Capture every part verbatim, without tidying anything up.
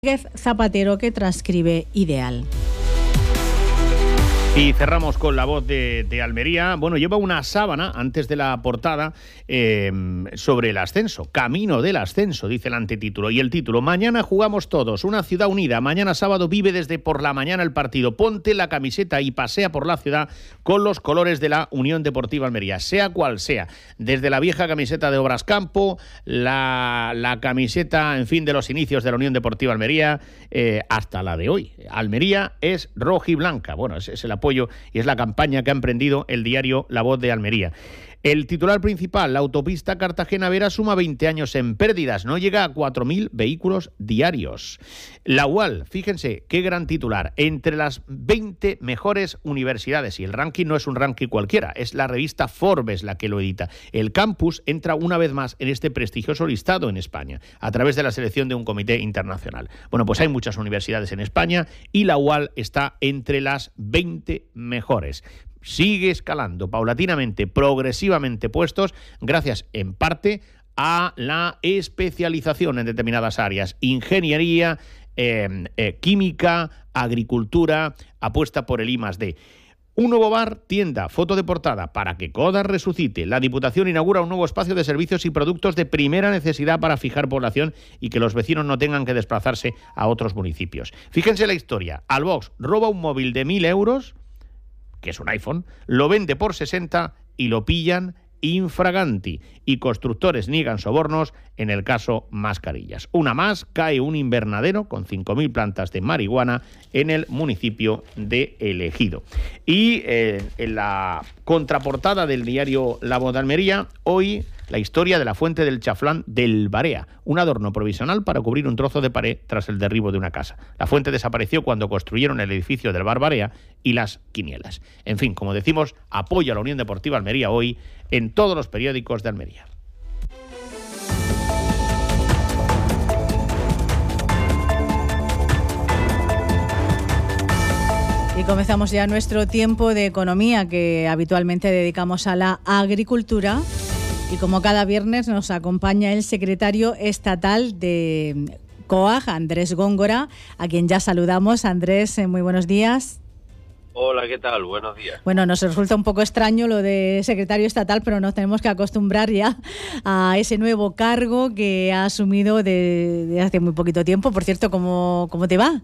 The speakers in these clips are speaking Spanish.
Zapatero, que transcribe Ideal. Y cerramos con la voz de, de Almería. Bueno, lleva una sábana antes de la portada eh, sobre el ascenso. Camino del ascenso, dice el antetítulo. Y el título: mañana jugamos todos, una ciudad unida. Mañana sábado vive desde por la mañana el partido. Ponte la camiseta y pasea por la ciudad con los colores de la Unión Deportiva Almería, sea cual sea. Desde la vieja camiseta de Obras Campo, la, la camiseta, en fin, de los inicios de la Unión Deportiva Almería, eh, hasta la de hoy. Almería es rojiblanca. Bueno, ese es el apoyo y es la campaña que ha emprendido el diario La Voz de Almería. El titular principal: la autopista Cartagena-Vera suma veinte años en pérdidas, no llega a cuatro mil vehículos diarios. La U A L, fíjense qué gran titular, entre las veinte mejores universidades, y el ranking no es un ranking cualquiera, es la revista Forbes la que lo edita. El campus entra una vez más en este prestigioso listado en España, a través de la selección de un comité internacional. Bueno, pues hay muchas universidades en España y la U A L está entre las veinte mejores. Sigue escalando paulatinamente, progresivamente puestos, gracias en parte a la especialización en determinadas áreas: ingeniería, eh, eh, química, agricultura, apuesta por el I más D. Un nuevo bar, tienda, foto de portada para que Codas resucite. La Diputación inaugura un nuevo espacio de servicios y productos de primera necesidad para fijar población y que los vecinos no tengan que desplazarse a otros municipios. Fíjense la historia: Alvox roba un móvil de mil euros, que es un iPhone, lo vende por sesenta y lo pillan infraganti. Y constructores niegan sobornos en el caso Mascarillas. Una más, cae un invernadero con cinco mil plantas de marihuana en el municipio de El Ejido. Y eh, en la contraportada del diario La Voz de Almería, hoy la historia de la fuente del Chaflán del Barea, un adorno provisional para cubrir un trozo de pared tras el derribo de una casa. La fuente desapareció cuando construyeron el edificio del Bar Barea y las quinielas. En fin, como decimos, apoyo a la Unión Deportiva Almería hoy en todos los periódicos de Almería. Y comenzamos ya nuestro tiempo de economía, que habitualmente dedicamos a la agricultura. Y como cada viernes nos acompaña el secretario estatal de C O A G, Andrés Góngora, a quien ya saludamos. Andrés, muy buenos días. Hola, ¿qué tal? Buenos días. Bueno, nos resulta un poco extraño lo de secretario estatal, pero nos tenemos que acostumbrar ya a ese nuevo cargo que ha asumido de, de hace muy poquito tiempo. Por cierto, ¿cómo, cómo te va?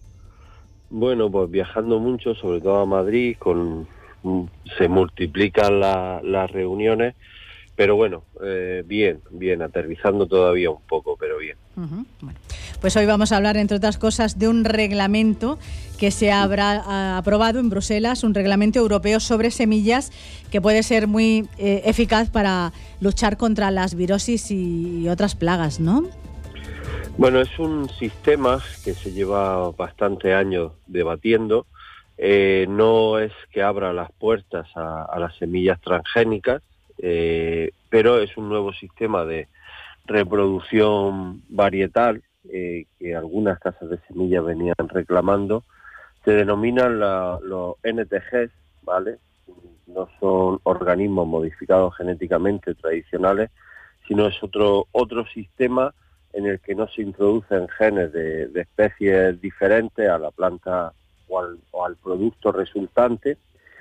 Bueno, pues viajando mucho, sobre todo a Madrid, con se multiplican la, las reuniones. Pero bueno, eh, bien, bien, aterrizando todavía un poco, pero bien. Uh-huh. Bueno, pues hoy vamos a hablar, entre otras cosas, de un reglamento que se habrá aprobado en Bruselas, un reglamento europeo sobre semillas que puede ser muy eh, eficaz para luchar contra las virosis y otras plagas, ¿no? Bueno, es un sistema que se lleva bastantes años debatiendo. Eh, no es que abra las puertas a, a las semillas transgénicas, Eh, pero es un nuevo sistema de reproducción varietal eh, que algunas casas de semillas venían reclamando. Se denominan la, los N T Gs, ¿vale? No son organismos modificados genéticamente tradicionales, sino es otro otro sistema en el que no se introducen genes de, de especies diferentes a la planta o al, o al producto resultante,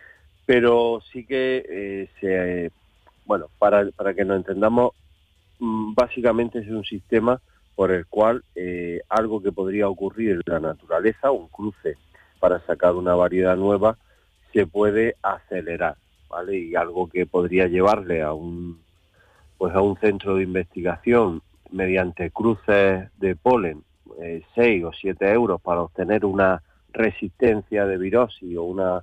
pero sí que eh, se Bueno, para, para que nos entendamos, básicamente es un sistema por el cual eh, algo que podría ocurrir en la naturaleza, un cruce para sacar una variedad nueva, se puede acelerar, ¿vale? Y algo que podría llevarle a un pues a un centro de investigación mediante cruces de polen, eh, seis o siete euros para obtener una resistencia de virosis o una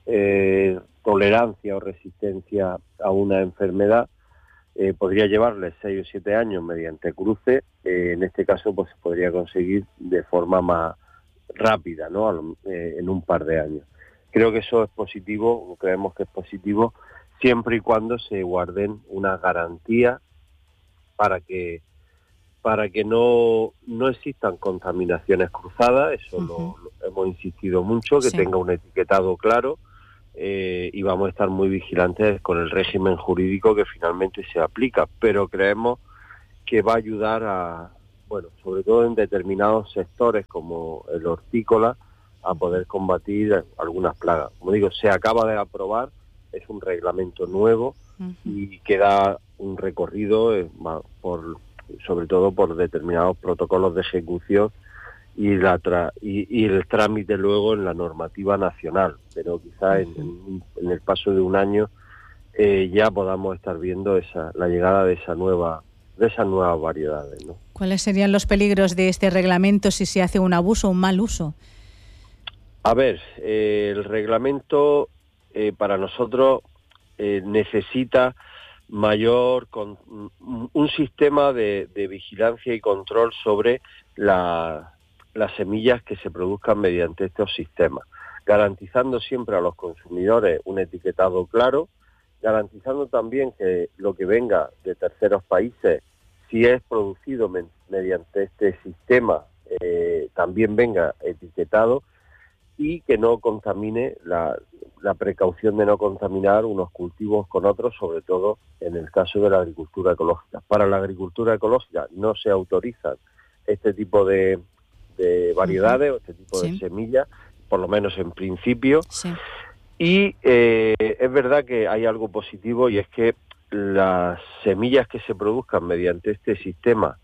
eh, tolerancia o resistencia a una enfermedad, eh, podría llevarle seis o siete años mediante cruce. Eh, en este caso pues se podría conseguir de forma más rápida, ¿no? Eh, en un par de años. Creo que eso es positivo, creemos que es positivo, siempre y cuando se guarden unas garantías para que para que no no existan contaminaciones cruzadas. Eso uh-huh. lo, lo hemos insistido mucho, que sí. tenga un etiquetado claro. Eh, y vamos a estar muy vigilantes con el régimen jurídico que finalmente se aplica, pero creemos que va a ayudar a, bueno, sobre todo en determinados sectores como el hortícola, a poder combatir algunas plagas. Como digo, se acaba de aprobar, es un reglamento nuevo uh-huh. y queda un recorrido eh, por, sobre todo por determinados protocolos de ejecución y, la tra- y, y el trámite luego en la normativa nacional, pero quizá en, en, en el paso de un año eh, ya podamos estar viendo esa la llegada de esa nueva de esas nuevas variedades, ¿no? ¿Cuáles serían los peligros de este reglamento si se hace un abuso o un mal uso? A ver, eh, el reglamento eh, para nosotros eh, necesita mayor con, un sistema de, de vigilancia y control sobre la las semillas que se produzcan mediante estos sistemas, garantizando siempre a los consumidores un etiquetado claro, garantizando también que lo que venga de terceros países, si es producido me- mediante este sistema, eh, también venga etiquetado y que no contamine, la, la precaución de no contaminar unos cultivos con otros, sobre todo en el caso de la agricultura ecológica. Para la agricultura ecológica no se autorizan este tipo de de variedades uh-huh. o este tipo sí. de semillas, por lo menos en principio. Sí. Y eh, es verdad que hay algo positivo y es que las semillas que se produzcan mediante este sistema,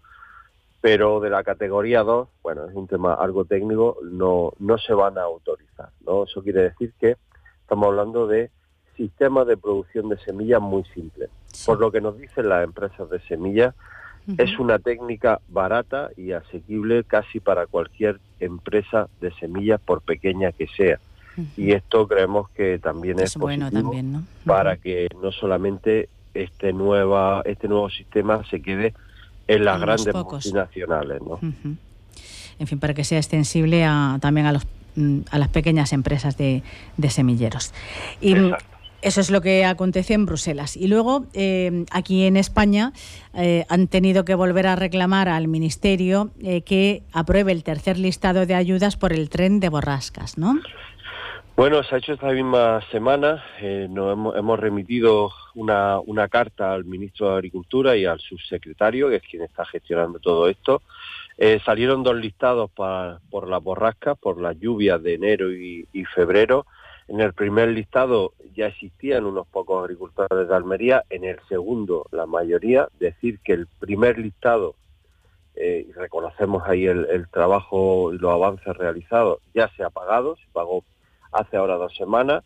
pero de la categoría dos, bueno, es un tema algo técnico, no, no se van a autorizar, ¿no? Eso quiere decir que estamos hablando de sistemas de producción de semillas muy simples. Sí. Por lo que nos dicen las empresas de semillas, Uh-huh. es una técnica barata y asequible casi para cualquier empresa de semillas, por pequeña que sea. Uh-huh. Y esto creemos que también es, es bueno positivo también, ¿no? Uh-huh. para que no solamente este nueva este nuevo sistema se quede en las en grandes multinacionales, ¿no? Uh-huh. En fin, para que sea extensible a, también a los a las pequeñas empresas de, de semilleros. Y Exacto. Eso es lo que acontece en Bruselas. Y luego, eh, aquí en España, eh, han tenido que volver a reclamar al Ministerio eh, que apruebe el tercer listado de ayudas por el tren de borrascas, ¿no? Bueno, se ha hecho esta misma semana. Eh, nos hemos, hemos remitido una, una carta al Ministro de Agricultura y al subsecretario, que es quien está gestionando todo esto. Eh, salieron dos listados para, por las borrascas, por las lluvias de enero y, y febrero. En el primer listado ya existían unos pocos agricultores de Almería, en el segundo la mayoría. Decir que el primer listado, eh, y reconocemos ahí el, el trabajo y los avances realizados, ya se ha pagado, se pagó hace ahora dos semanas,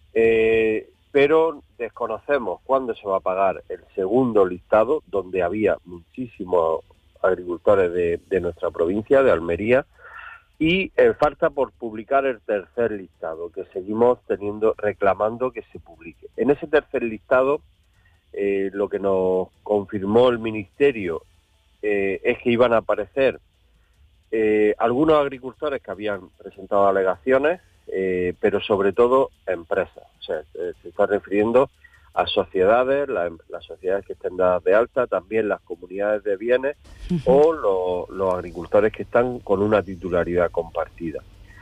eh, pero desconocemos cuándo se va a pagar el segundo listado, donde había muchísimos agricultores de, de nuestra provincia, de Almería, y eh, falta por publicar el tercer listado, que seguimos teniendo reclamando que se publique. En ese tercer listado, eh, lo que nos confirmó el Ministerio eh, es que iban a aparecer eh, algunos agricultores que habían presentado alegaciones, eh, pero sobre todo empresas. O sea, eh, se está refiriendo a sociedades, la, las sociedades que estén dadas de alta, también las comunidades de bienes uh-huh. o lo, los agricultores que están con una titularidad compartida.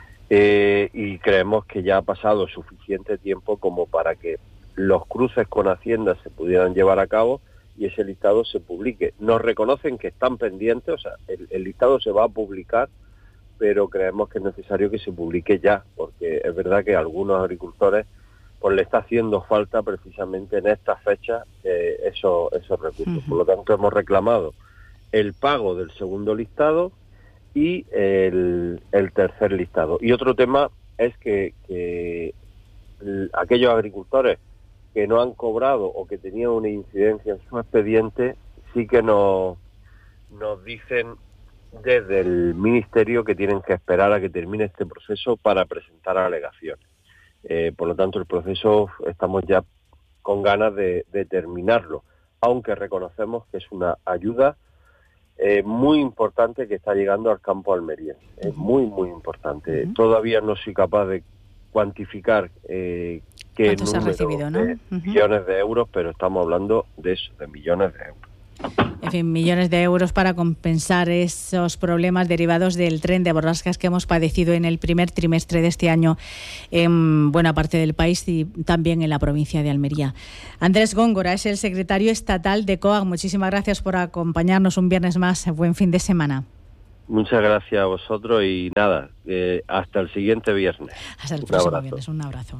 Eh, y creemos que ya ha pasado suficiente tiempo como para que los cruces con Hacienda se pudieran llevar a cabo y ese listado se publique. Nos reconocen que están pendientes, o sea, el, el listado se va a publicar, pero creemos que es necesario que se publique ya, porque es verdad que algunos agricultores pues le está haciendo falta precisamente en estas fechas eh, esos, esos recursos. Uh-huh. Por lo tanto, hemos reclamado el pago del segundo listado y el, el tercer listado. Y otro tema es que, que el, aquellos agricultores que no han cobrado o que tenían una incidencia en su expediente, sí que nos, nos dicen desde el Ministerio que tienen que esperar a que termine este proceso para presentar alegaciones. Eh, por lo tanto, el proceso estamos ya con ganas de, de terminarlo, aunque reconocemos que es una ayuda eh, muy importante que está llegando al campo almeriense. Es uh-huh. muy, muy importante. Uh-huh. Todavía no soy capaz de cuantificar eh, qué número recibido, ¿no? de uh-huh. millones de euros, pero estamos hablando de eso, de millones de euros. En fin, millones de euros para compensar esos problemas derivados del tren de borrascas que hemos padecido en el primer trimestre de este año en buena parte del país y también en la provincia de Almería. Andrés Góngora es el secretario estatal de C O A G. Muchísimas gracias por acompañarnos un viernes más. Buen fin de semana. Muchas gracias a vosotros y nada, eh, hasta el siguiente viernes. Hasta el próximo viernes. Un abrazo.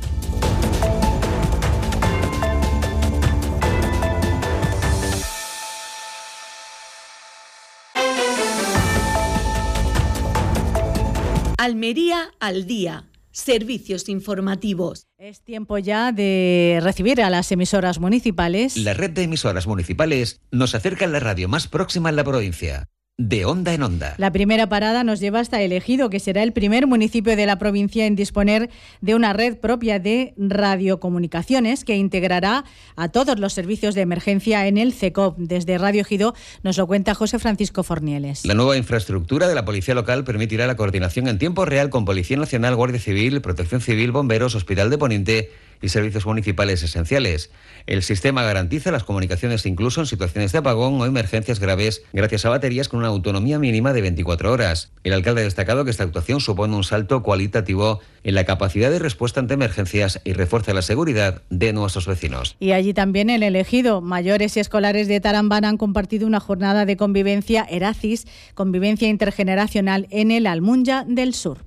Almería al día. Servicios informativos. Es tiempo ya de recibir a las emisoras municipales. La red de emisoras municipales nos acerca a la radio más próxima en la provincia. De onda en onda. La primera parada nos lleva hasta El Ejido, que será el primer municipio de la provincia en disponer de una red propia de radiocomunicaciones que integrará a todos los servicios de emergencia en el C E C O P. Desde Radio Ejido nos lo cuenta José Francisco Fornieles. La nueva infraestructura de la Policía Local permitirá la coordinación en tiempo real con Policía Nacional, Guardia Civil, Protección Civil, Bomberos, Hospital de Poniente y servicios municipales esenciales. El sistema garantiza las comunicaciones incluso en situaciones de apagón o emergencias graves gracias a baterías con una autonomía mínima de veinticuatro horas. El alcalde ha destacado que esta actuación supone un salto cualitativo en la capacidad de respuesta ante emergencias y refuerza la seguridad de nuestros vecinos. Y allí también en El Ejido, mayores y escolares de Tarambana han compartido una jornada de convivencia Eracis, convivencia intergeneracional en el Almunya del Sur.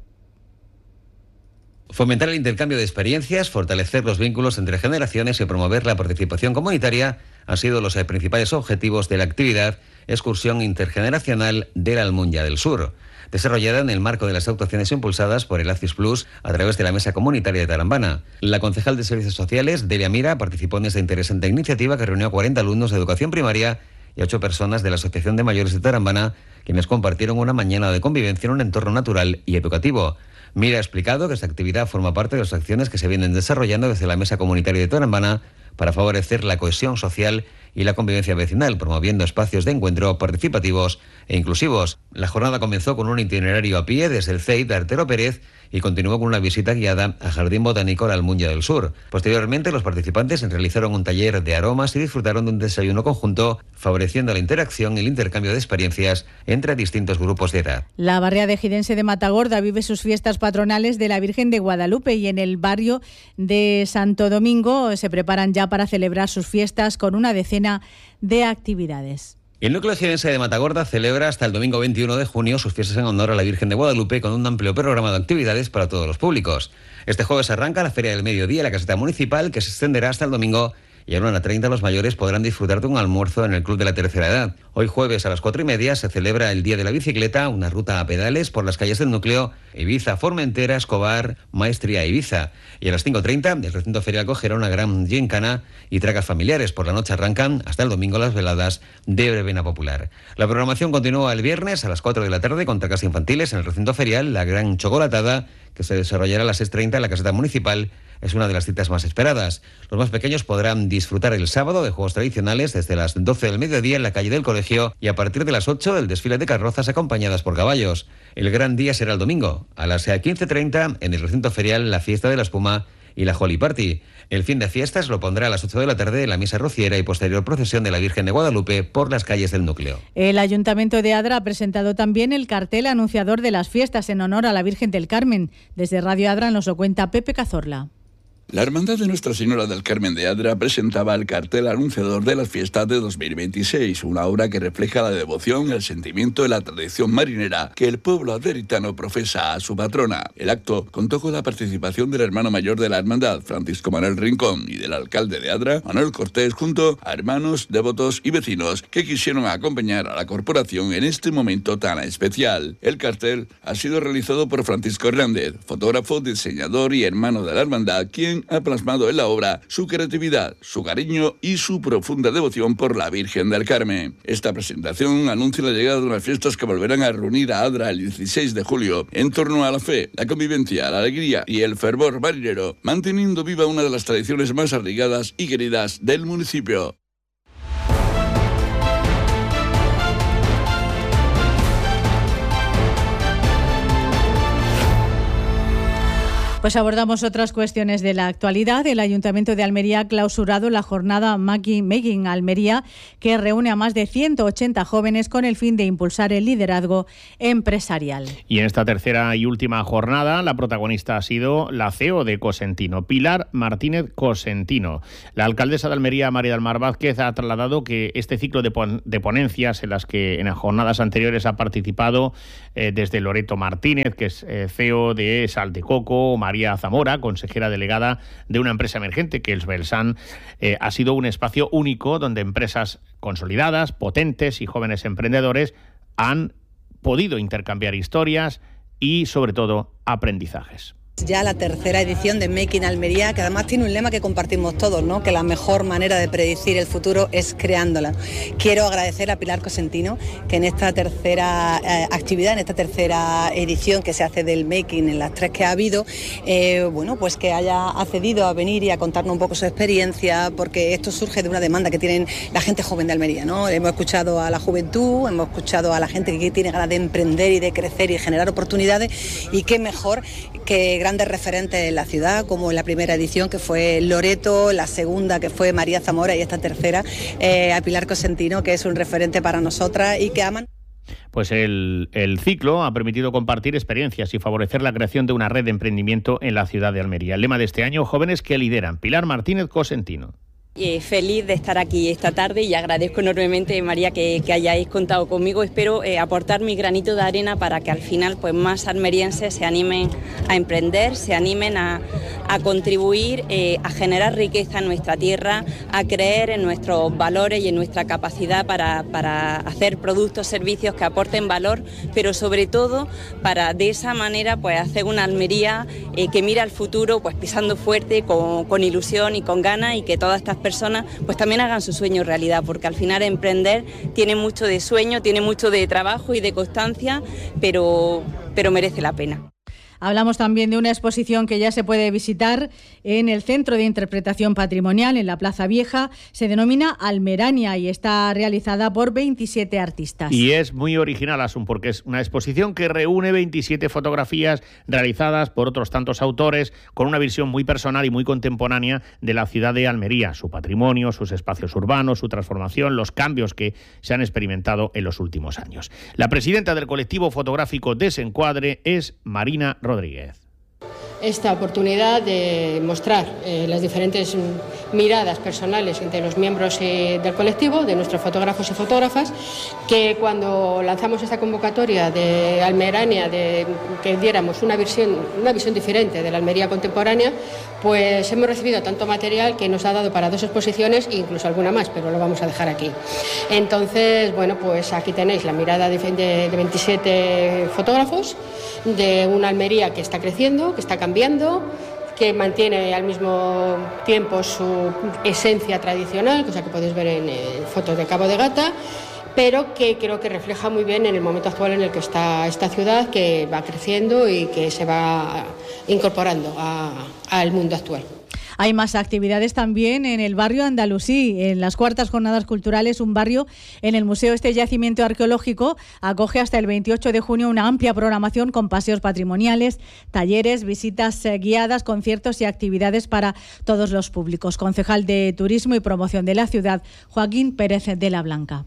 Fomentar el intercambio de experiencias, fortalecer los vínculos entre generaciones y promover la participación comunitaria han sido los principales objetivos de la actividad Excursión Intergeneracional del Almunya del Sur, desarrollada en el marco de las actuaciones impulsadas por el ACIS Plus a través de la Mesa Comunitaria de Tarambana. La concejal de Servicios Sociales, Delia Mira, participó en esta interesante iniciativa que reunió a cuarenta alumnos de educación primaria y a ocho personas de la Asociación de Mayores de Tarambana, quienes compartieron una mañana de convivencia en un entorno natural y educativo. Mira ha explicado que esta actividad forma parte de las acciones que se vienen desarrollando desde la Mesa Comunitaria de Tarambana para favorecer la cohesión social y la convivencia vecinal, promoviendo espacios de encuentro participativos e inclusivos. La jornada comenzó con un itinerario a pie desde el C E I de Artero Pérez y continuó con una visita guiada al Jardín Botánico de Almunya del Sur. Posteriormente, los participantes realizaron un taller de aromas y disfrutaron de un desayuno conjunto, favoreciendo la interacción y el intercambio de experiencias entre distintos grupos de edad. La barriada ejidense de Matagorda vive sus fiestas patronales de la Virgen de Guadalupe y en el barrio de Santo Domingo se preparan ya para celebrar sus fiestas con una decena de actividades. El núcleo ejidense de Matagorda celebra hasta el domingo veintiuno de junio sus fiestas en honor a la Virgen de Guadalupe con un amplio programa de actividades para todos los públicos. Este jueves arranca la Feria del Mediodía en la caseta municipal, que se extenderá hasta el domingo, y a la una treinta los mayores podrán disfrutar de un almuerzo en el Club de la Tercera Edad. Hoy jueves a las cuatro y media se celebra el Día de la Bicicleta, una ruta a pedales por las calles del núcleo Ibiza, Formentera, Escobar, Maestría, Ibiza. Y a las cinco treinta el recinto ferial acogerá una gran gincana y tragas familiares. Por la noche arrancan hasta el domingo las veladas de verbena popular. La programación continúa el viernes a las cuatro de la tarde con tragas infantiles en el recinto ferial, la gran chocolatada, que se desarrollará a las seis treinta en la caseta municipal. Es una de las citas más esperadas. Los más pequeños podrán disfrutar el sábado de juegos tradicionales desde las doce del mediodía en la calle del colegio y a partir de las ocho el desfile de carrozas acompañadas por caballos. El gran día será el domingo. A las quince treinta en el recinto ferial la fiesta de la espuma y la Holy Party. El fin de fiestas lo pondrá a las ocho de la tarde en la misa rociera y posterior procesión de la Virgen de Guadalupe por las calles del núcleo. El Ayuntamiento de Adra ha presentado también el cartel anunciador de las fiestas en honor a la Virgen del Carmen. Desde Radio Adra nos lo cuenta Pepe Cazorla. La Hermandad de Nuestra Señora del Carmen de Adra presentaba el cartel anunciador de las fiestas de dos mil veintiséis, una obra que refleja la devoción, el sentimiento y la tradición marinera que el pueblo adveritano profesa a su patrona. El acto contó con la participación del hermano mayor de la Hermandad, Francisco Manuel Rincón, y del alcalde de Adra, Manuel Cortés, junto a hermanos, devotos y vecinos que quisieron acompañar a la corporación en este momento tan especial. El cartel ha sido realizado por Francisco Hernández, fotógrafo, diseñador y hermano de la Hermandad, quien ha plasmado en la obra su creatividad, su cariño y su profunda devoción por la Virgen del Carmen. Esta presentación anuncia la llegada de unas fiestas que volverán a reunir a Adra el dieciséis de julio en torno a la fe, la convivencia, la alegría y el fervor marinero, manteniendo viva una de las tradiciones más arraigadas y queridas del municipio. Pues abordamos otras cuestiones de la actualidad. El Ayuntamiento de Almería ha clausurado la jornada Making Almería, que reúne a más de ciento ochenta jóvenes con el fin de impulsar el liderazgo empresarial. Y en esta tercera y última jornada, la protagonista ha sido la C E O de Cosentino, Pilar Martínez Cosentino. La alcaldesa de Almería, María del Mar Vázquez, ha trasladado que este ciclo de, pon de ponencias en las que en las jornadas anteriores ha participado eh, desde Loreto Martínez, que es eh, C E O de Sal de Coco, María Zamora, consejera delegada de una empresa emergente que es Belsan, eh, ha sido un espacio único donde empresas consolidadas, potentes y jóvenes emprendedores han podido intercambiar historias y, sobre todo, aprendizajes. Ya la tercera edición de Making Almería, que además tiene un lema que compartimos todos, ¿no? Que la mejor manera de predecir el futuro es creándola. Quiero agradecer a Pilar Cosentino que en esta tercera eh, actividad, en esta tercera edición que se hace del Making, en las tres que ha habido, eh, bueno, pues que haya accedido a venir y a contarnos un poco su experiencia, porque esto surge de una demanda que tienen la gente joven de Almería, ¿no? Hemos escuchado a la juventud, hemos escuchado a la gente que tiene ganas de emprender y de crecer y generar oportunidades, y qué mejor que grandes referentes en la ciudad, como en la primera edición que fue Loreto, la segunda que fue María Zamora y esta tercera eh, a Pilar Cosentino, que es un referente para nosotras y que aman. Pues el, el ciclo ha permitido compartir experiencias y favorecer la creación de una red de emprendimiento en la ciudad de Almería. El lema de este año, jóvenes que lideran. Pilar Martínez Cosentino. Eh, feliz de estar aquí esta tarde y agradezco enormemente, María, que, que hayáis contado conmigo. Espero eh, aportar mi granito de arena para que al final pues más almerienses se animen a emprender, se animen a, a contribuir, eh, a generar riqueza en nuestra tierra, a creer en nuestros valores y en nuestra capacidad para, para hacer productos, servicios que aporten valor, pero sobre todo para de esa manera pues hacer una Almería eh, que mira al futuro pues pisando fuerte, con, con ilusión y con ganas, y que todas estas personas pues también hagan su sueño realidad, porque al final emprender tiene mucho de sueño, tiene mucho de trabajo y de constancia, pero, pero merece la pena. Hablamos también de una exposición que ya se puede visitar en el Centro de Interpretación Patrimonial, en la Plaza Vieja. Se denomina Almerania y está realizada por veintisiete artistas. Y es muy original, Asun, porque es una exposición que reúne veintisiete fotografías realizadas por otros tantos autores, con una visión muy personal y muy contemporánea de la ciudad de Almería, su patrimonio, sus espacios urbanos, su transformación, los cambios que se han experimentado en los últimos años. La presidenta del colectivo fotográfico Desencuadre es Marina Rodríguez. Esta oportunidad de mostrar eh, las diferentes miradas personales entre los miembros eh, del colectivo, de nuestros fotógrafos y fotógrafas, que cuando lanzamos esta convocatoria de Almerania, de que diéramos una visión, una visión diferente de la Almería contemporánea, pues hemos recibido tanto material que nos ha dado para dos exposiciones e incluso alguna más, pero lo vamos a dejar aquí. Entonces, bueno, pues aquí tenéis la mirada de, de, de veintisiete fotógrafos, de una Almería que está creciendo, que está cambiando, que mantiene al mismo tiempo su esencia tradicional, cosa que podéis ver en eh, fotos de Cabo de Gata, pero que creo que refleja muy bien en el momento actual en el que está esta ciudad, que va creciendo y que se va incorporando al mundo actual. Hay más actividades también en el barrio andalusí. En las cuartas jornadas culturales, un barrio en el Museo Este Yacimiento Arqueológico acoge hasta el veintiocho de junio una amplia programación con paseos patrimoniales, talleres, visitas guiadas, conciertos y actividades para todos los públicos. Concejal de Turismo y Promoción de la ciudad, Joaquín Pérez de la Blanca.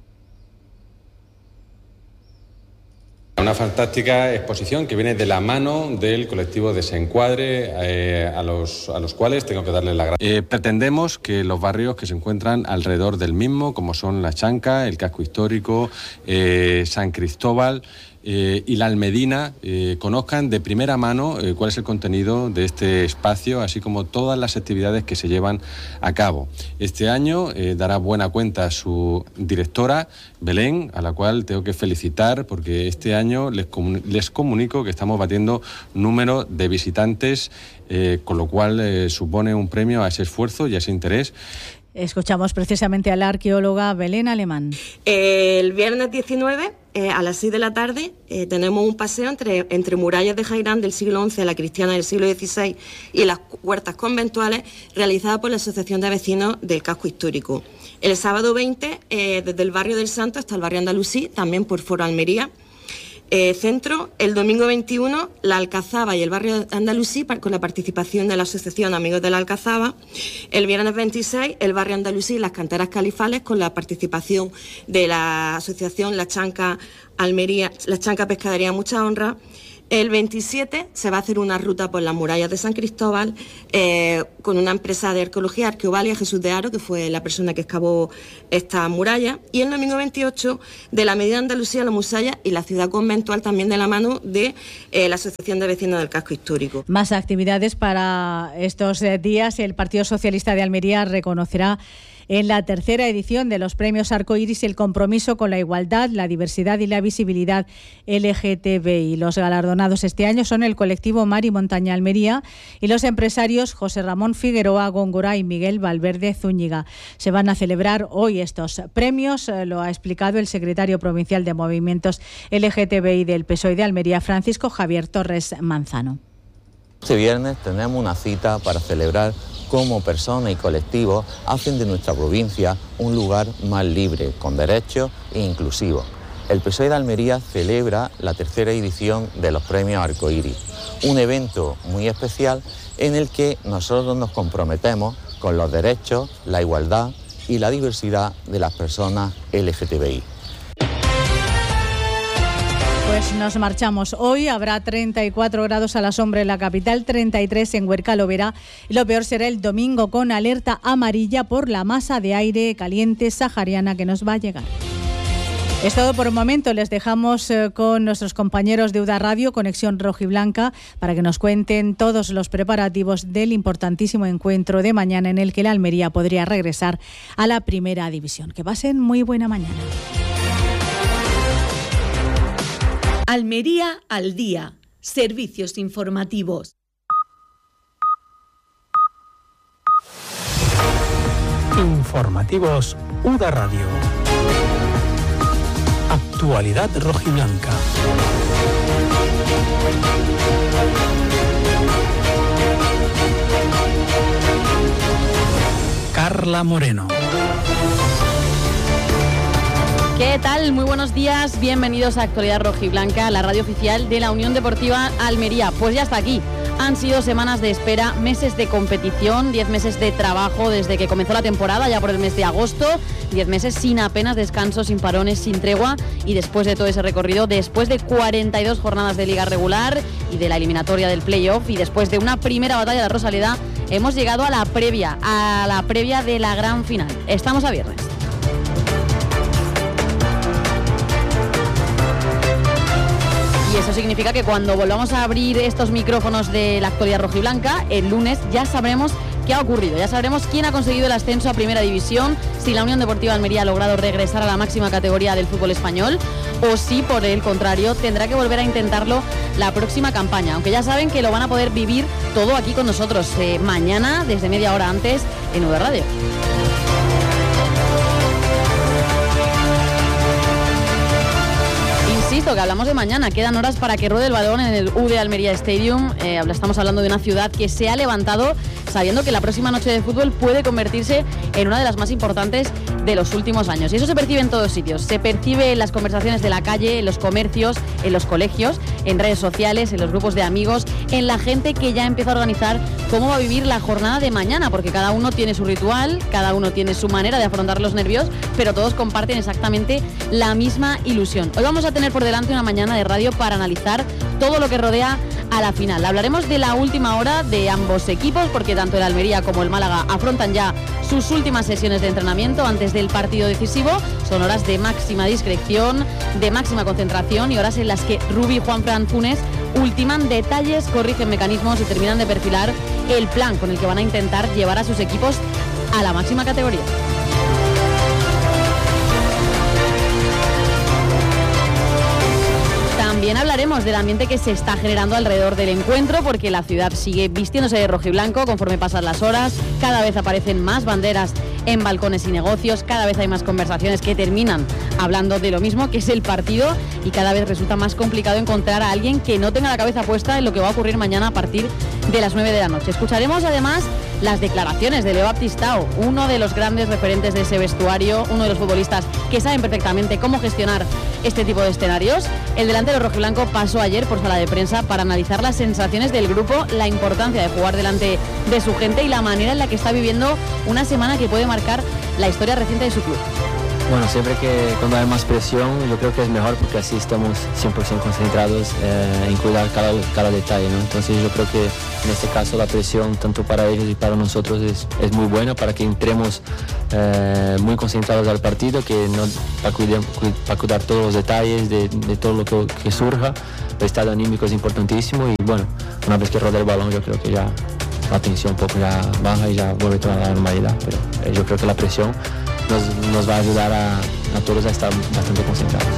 Una fantástica exposición que viene de la mano del colectivo Desencuadre, eh, a, los, a los cuales tengo que darles la gracia. Eh, pretendemos que los barrios que se encuentran alrededor del mismo, como son La Chanca, el Casco Histórico, eh, San Cristóbal eh, y la Almedina, eh, conozcan de primera mano eh, cuál es el contenido de este espacio, así como todas las actividades que se llevan a cabo. Este año eh, dará buena cuenta su directora, Belén, a la cual tengo que felicitar porque este año les, comun- les comunico que estamos batiendo número de visitantes, eh, con lo cual eh, supone un premio a ese esfuerzo y a ese interés. Escuchamos precisamente a la arqueóloga Belén Alemán. El viernes diecinueve, eh, a las seis de la tarde, eh, tenemos un paseo entre, entre murallas de Jairán del siglo once, la cristiana del siglo dieciséis y las huertas conventuales, realizada por la Asociación de Vecinos del Casco Histórico. El sábado veinte, eh, desde el barrio del Santo hasta el barrio andalusí, también por Foro Almería. Eh, centro, el domingo veintiuno, la Alcazaba y el barrio Andalusí, con la participación de la Asociación Amigos de la Alcazaba. El viernes veintiséis, el barrio Andalusí y las canteras califales, con la participación de la Asociación La Chanca Almería, La Chanca Pescadería Mucha Honra. El veintisiete se va a hacer una ruta por las murallas de San Cristóbal eh, con una empresa de arqueología, Arqueovalia, Jesús de Haro, que fue la persona que excavó esta muralla. Y el domingo veintiocho, de la Medida Andalucía, la Musalla y la ciudad conventual, también de la mano de eh, la Asociación de Vecinos del Casco Histórico. Más actividades para estos días. El Partido Socialista de Almería reconocerá en la tercera edición de los premios Arcoiris el compromiso con la igualdad, la diversidad y la visibilidad L G T B I. Los galardonados este año son el colectivo Mar y Montaña Almería y los empresarios José Ramón Figueroa Góngora y Miguel Valverde Zúñiga. Se van a celebrar hoy estos premios, lo ha explicado el secretario provincial de Movimientos L G T B I del P S O E de Almería, Francisco Javier Torres Manzano. Este viernes tenemos una cita para celebrar cómo personas y colectivos hacen de nuestra provincia un lugar más libre, con derechos e inclusivo. El P S O E de Almería celebra la tercera edición de los premios Arcoiris, un evento muy especial en el que nosotros nos comprometemos con los derechos, la igualdad y la diversidad de las personas L G T B I. Pues nos marchamos. Hoy habrá treinta y cuatro grados a la sombra en la capital, treinta y tres en Huerca Lovera y lo peor será el domingo con alerta amarilla por la masa de aire caliente sahariana que nos va a llegar. Es todo por un momento. Les dejamos eh, con nuestros compañeros de UDA Radio, Conexión Rojiblanca, para que nos cuenten todos los preparativos del importantísimo encuentro de mañana en el que la Almería podría regresar a la primera división. Que pasen muy buena mañana. Almería al día. Servicios informativos. Informativos UDA Radio. Actualidad rojiblanca. Carla Moreno. ¿Qué tal? Muy buenos días, bienvenidos a Actualidad Rojiblanca, la radio oficial de la Unión Deportiva Almería. Pues ya está aquí. Han sido semanas de espera, meses de competición, diez meses de trabajo desde que comenzó la temporada, ya por el mes de agosto, diez meses sin apenas descanso, sin parones, sin tregua, y después de todo ese recorrido, después de cuarenta y dos jornadas de liga regular y de la eliminatoria del playoff, y después de una primera batalla de Rosaleda, hemos llegado a la previa, a la previa de la gran final. Estamos a viernes. Y eso significa que cuando volvamos a abrir estos micrófonos de la actualidad rojiblanca, el lunes ya sabremos qué ha ocurrido, ya sabremos quién ha conseguido el ascenso a Primera División, si la Unión Deportiva Almería ha logrado regresar a la máxima categoría del fútbol español o si, por el contrario, tendrá que volver a intentarlo la próxima campaña, aunque ya saben que lo van a poder vivir todo aquí con nosotros eh, mañana, desde media hora antes, en UDA Radio. Insisto que hablamos de mañana, quedan horas para que ruede el balón en el U D Almería Stadium. Eh, estamos hablando de una ciudad que se ha levantado sabiendo que la próxima noche de fútbol puede convertirse en una de las más importantes de los últimos años. Y eso se percibe en todos sitios. Se percibe en las conversaciones de la calle, en los comercios, en los colegios, en redes sociales, en los grupos de amigos, en la gente que ya empieza a organizar cómo va a vivir la jornada de mañana, porque cada uno tiene su ritual, cada uno tiene su manera de afrontar los nervios, pero todos comparten exactamente la misma ilusión. Hoy vamos a tener por delante una mañana de radio para analizar todo lo que rodea a la final. Hablaremos de la última hora de ambos equipos, porque tanto el Almería como el Málaga afrontan ya sus últimas sesiones de entrenamiento antes del partido decisivo. Son horas de máxima discreción, de máxima concentración y horas en las que Rubi y Juanfran Funes ultiman detalles, corrigen mecanismos y terminan de perfilar el plan con el que van a intentar llevar a sus equipos a la máxima categoría. También hablaremos del ambiente que se está generando alrededor del encuentro, porque la ciudad sigue vistiéndose de rojiblanco conforme pasan las horas, cada vez aparecen más banderas en balcones y negocios, cada vez hay más conversaciones que terminan hablando de lo mismo, que es el partido, y cada vez resulta más complicado encontrar a alguien que no tenga la cabeza puesta en lo que va a ocurrir mañana a partir de las nueve de la noche. Escucharemos además las declaraciones de Leo Baptistao, uno de los grandes referentes de ese vestuario, uno de los futbolistas que saben perfectamente cómo gestionar este tipo de escenarios. El delantero rojiblanco pasó ayer por sala de prensa para analizar las sensaciones del grupo, la importancia de jugar delante de su gente y la manera en la que está viviendo una semana que puede marcar la historia reciente de su club. Bueno, siempre que cuando hay más presión, yo creo que es mejor porque así estamos cien por ciento concentrados eh, en cuidar cada, cada detalle, ¿no? Entonces yo creo que en este caso la presión tanto para ellos y para nosotros es, es muy buena para que entremos eh, muy concentrados al partido, que no, para, cuidar, para cuidar todos los detalles de, de todo lo que, que surja. El estado anímico es importantísimo y bueno, una vez que roda el balón yo creo que ya la tensión un poco ya baja y ya vuelve toda la normalidad, pero eh, yo creo que la presión Nos, nos va a ayudar a, a todos a estar bastante concentrados.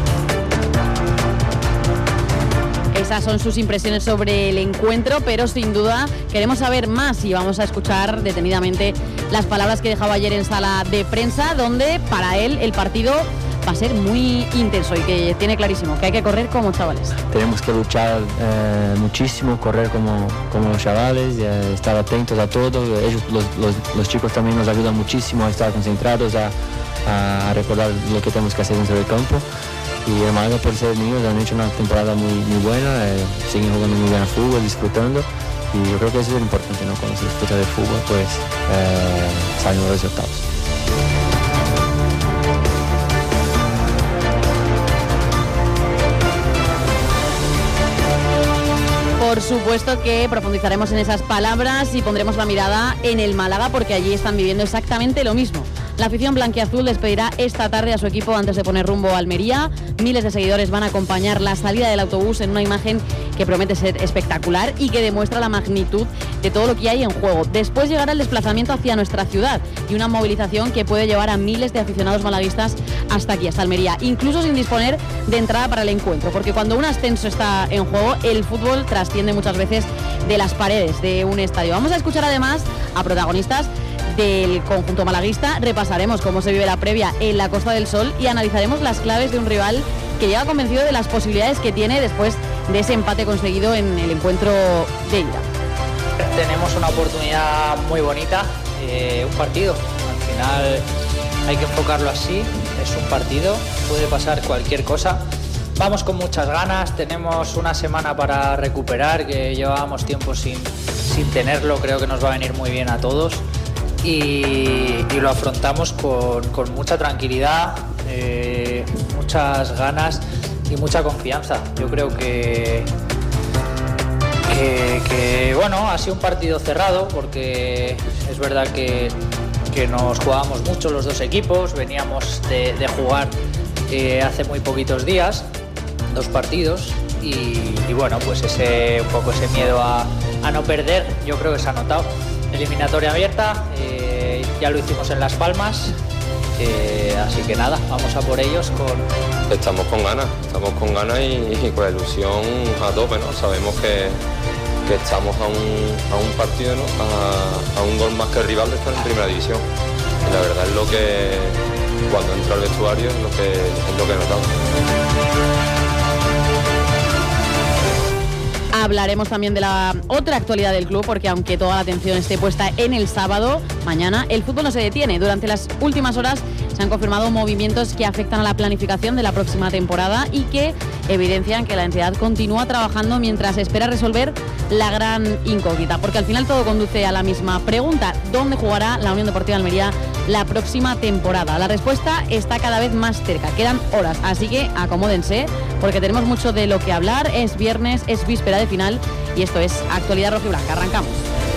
Esas son sus impresiones sobre el encuentro, pero sin duda queremos saber más y vamos a escuchar detenidamente las palabras que dejaba ayer en sala de prensa, donde para él el partido va a ser muy intenso y que tiene clarísimo que hay que correr como chavales. Tenemos que luchar eh, muchísimo, correr como, como los chavales, eh, estar atentos a todo. Ellos, los, los, los chicos también nos ayudan muchísimo a estar concentrados, a, a recordar lo que tenemos que hacer dentro del campo. Y el Málaga, por ser niños, han hecho una temporada muy, muy buena, eh, siguen jugando muy bien al fútbol, disfrutando. Y yo creo que eso es lo importante, ¿no? Cuando se disfruta del fútbol, pues eh, salen los resultados. Por supuesto que profundizaremos en esas palabras y pondremos la mirada en el Málaga porque allí están viviendo exactamente lo mismo. La afición blanquiazul despedirá esta tarde a su equipo antes de poner rumbo a Almería. Miles de seguidores van a acompañar la salida del autobús en una imagen que promete ser espectacular y que demuestra la magnitud de todo lo que hay en juego. Después llegará el desplazamiento hacia nuestra ciudad y una movilización que puede llevar a miles de aficionados malaguistas hasta aquí, hasta Almería, incluso sin disponer de entrada para el encuentro, porque cuando un ascenso está en juego, el fútbol trasciende muchas veces de las paredes de un estadio. Vamos a escuchar además a protagonistas del conjunto malaguista, repasaremos cómo se vive la previa en la Costa del Sol y analizaremos las claves de un rival que llega convencido de las posibilidades que tiene después de ese empate conseguido en el encuentro de ida. Tenemos una oportunidad muy bonita, eh, un partido, al final hay que enfocarlo así, es un partido, puede pasar cualquier cosa. Vamos con muchas ganas, tenemos una semana para recuperar, que llevábamos tiempo sin, sin tenerlo, creo que nos va a venir muy bien a todos. Y, y lo afrontamos con, con mucha tranquilidad, eh, muchas ganas y mucha confianza. Yo creo que, que, que bueno, ha sido un partido cerrado porque es verdad que, que nos jugábamos mucho los dos equipos, veníamos de, de jugar eh, hace muy poquitos días, dos partidos y, y bueno, pues ese un poco ese miedo a, a no perder, yo creo que se ha notado. Eliminatoria abierta, eh, ya lo hicimos en Las Palmas, eh, así que nada, vamos a por ellos con... Estamos con ganas, estamos con ganas y, y con la ilusión a tope, ¿no? Sabemos que, que estamos a un, a un partido, ¿no? A, a un gol más que el rival de estar en primera división. Y la verdad es lo que, cuando entro al vestuario, es lo que, es lo que he notado. Hablaremos también de la otra actualidad del club, porque aunque toda la atención esté puesta en el sábado, mañana el fútbol no se detiene. Durante las últimas horas se han confirmado movimientos que afectan a la planificación de la próxima temporada y que evidencian que la entidad continúa trabajando mientras espera resolver la gran incógnita, porque al final todo conduce a la misma pregunta: ¿dónde jugará la Unión Deportiva Almería la próxima temporada? La respuesta está cada vez más cerca, quedan horas, así que acomódense porque tenemos mucho de lo que hablar. Es viernes, es víspera de final y esto es Actualidad Rojiblanca. Arrancamos.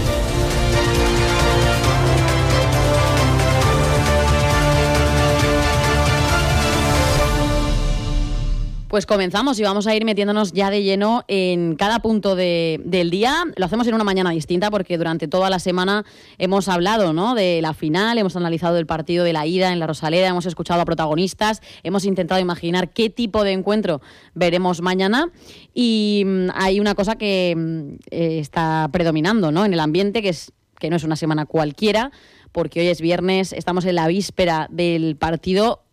Pues comenzamos y vamos a ir metiéndonos ya de lleno en cada punto de, del día. Lo hacemos en una mañana distinta porque durante toda la semana hemos hablado, ¿no?, de la final, hemos analizado el partido de la ida en la Rosaleda, hemos escuchado a protagonistas, hemos intentado imaginar qué tipo de encuentro veremos mañana y mmm, hay una cosa que mmm, eh, está predominando, ¿no?, en el ambiente, que es que no es una semana cualquiera, porque hoy es viernes, estamos en la víspera del partido,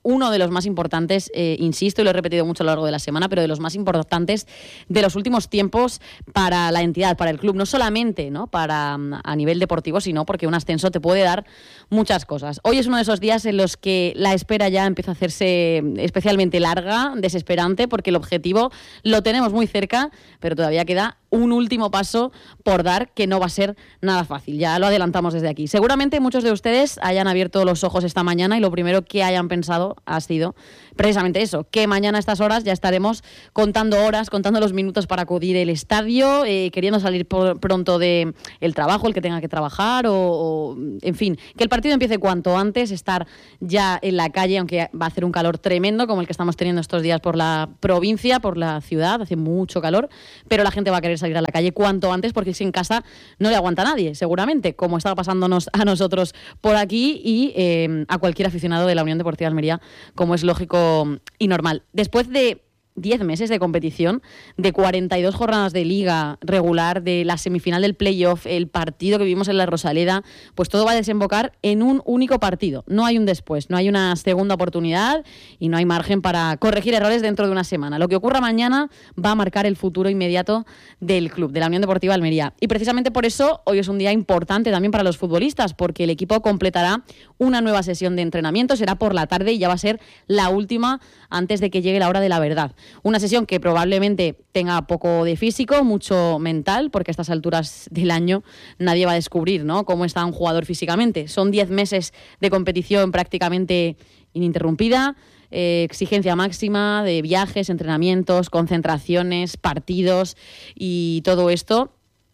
uno de los más importantes, eh, insisto, y lo he repetido mucho a lo largo de la semana, pero de los más importantes de los últimos tiempos para la entidad, para el club, no solamente, ¿no?, para a nivel deportivo, sino porque un ascenso te puede dar muchas cosas. Hoy es uno de esos días en los que la espera ya empieza a hacerse especialmente larga, desesperante, porque el objetivo lo tenemos muy cerca, pero todavía queda un último paso por dar, que no va a ser nada fácil. Ya lo adelantamos desde aquí. Seguramente muchos de ustedes hayan abierto los ojos esta mañana y lo primero que hayan pensado ha sido precisamente eso, que mañana a estas horas ya estaremos contando horas, contando los minutos para acudir al estadio, eh, queriendo salir por, pronto del trabajo, el que tenga que trabajar, o, o, en fin, que el partido empiece cuanto antes, estar ya en la calle, aunque va a hacer un calor tremendo como el que estamos teniendo estos días por la provincia, por la ciudad, hace mucho calor, pero la gente va a querer salir a la calle cuanto antes, porque si en casa no le aguanta a nadie, seguramente, como estaba pasándonos a nosotros por aquí y eh, a cualquier aficionado de la Unión Deportiva Almería, como es lógico y normal. Después de diez meses de competición, de cuarenta y dos jornadas de liga regular, de la semifinal del playoff, el partido que vivimos en la Rosaleda, pues todo va a desembocar en un único partido. No hay un después, no hay una segunda oportunidad y no hay margen para corregir errores dentro de una semana. Lo que ocurra mañana va a marcar el futuro inmediato del club, de la Unión Deportiva Almería. Y precisamente por eso hoy es un día importante también para los futbolistas, porque el equipo completará una nueva sesión de entrenamiento, será por la tarde y ya va a ser la última antes de que llegue la hora de la verdad. Una sesión que probablemente tenga poco de físico, mucho mental, porque a estas alturas del año nadie va a descubrir, ¿no?, cómo está un jugador físicamente. Son diez meses de competición prácticamente ininterrumpida, eh, exigencia máxima de viajes, entrenamientos, concentraciones, partidos y todo esto.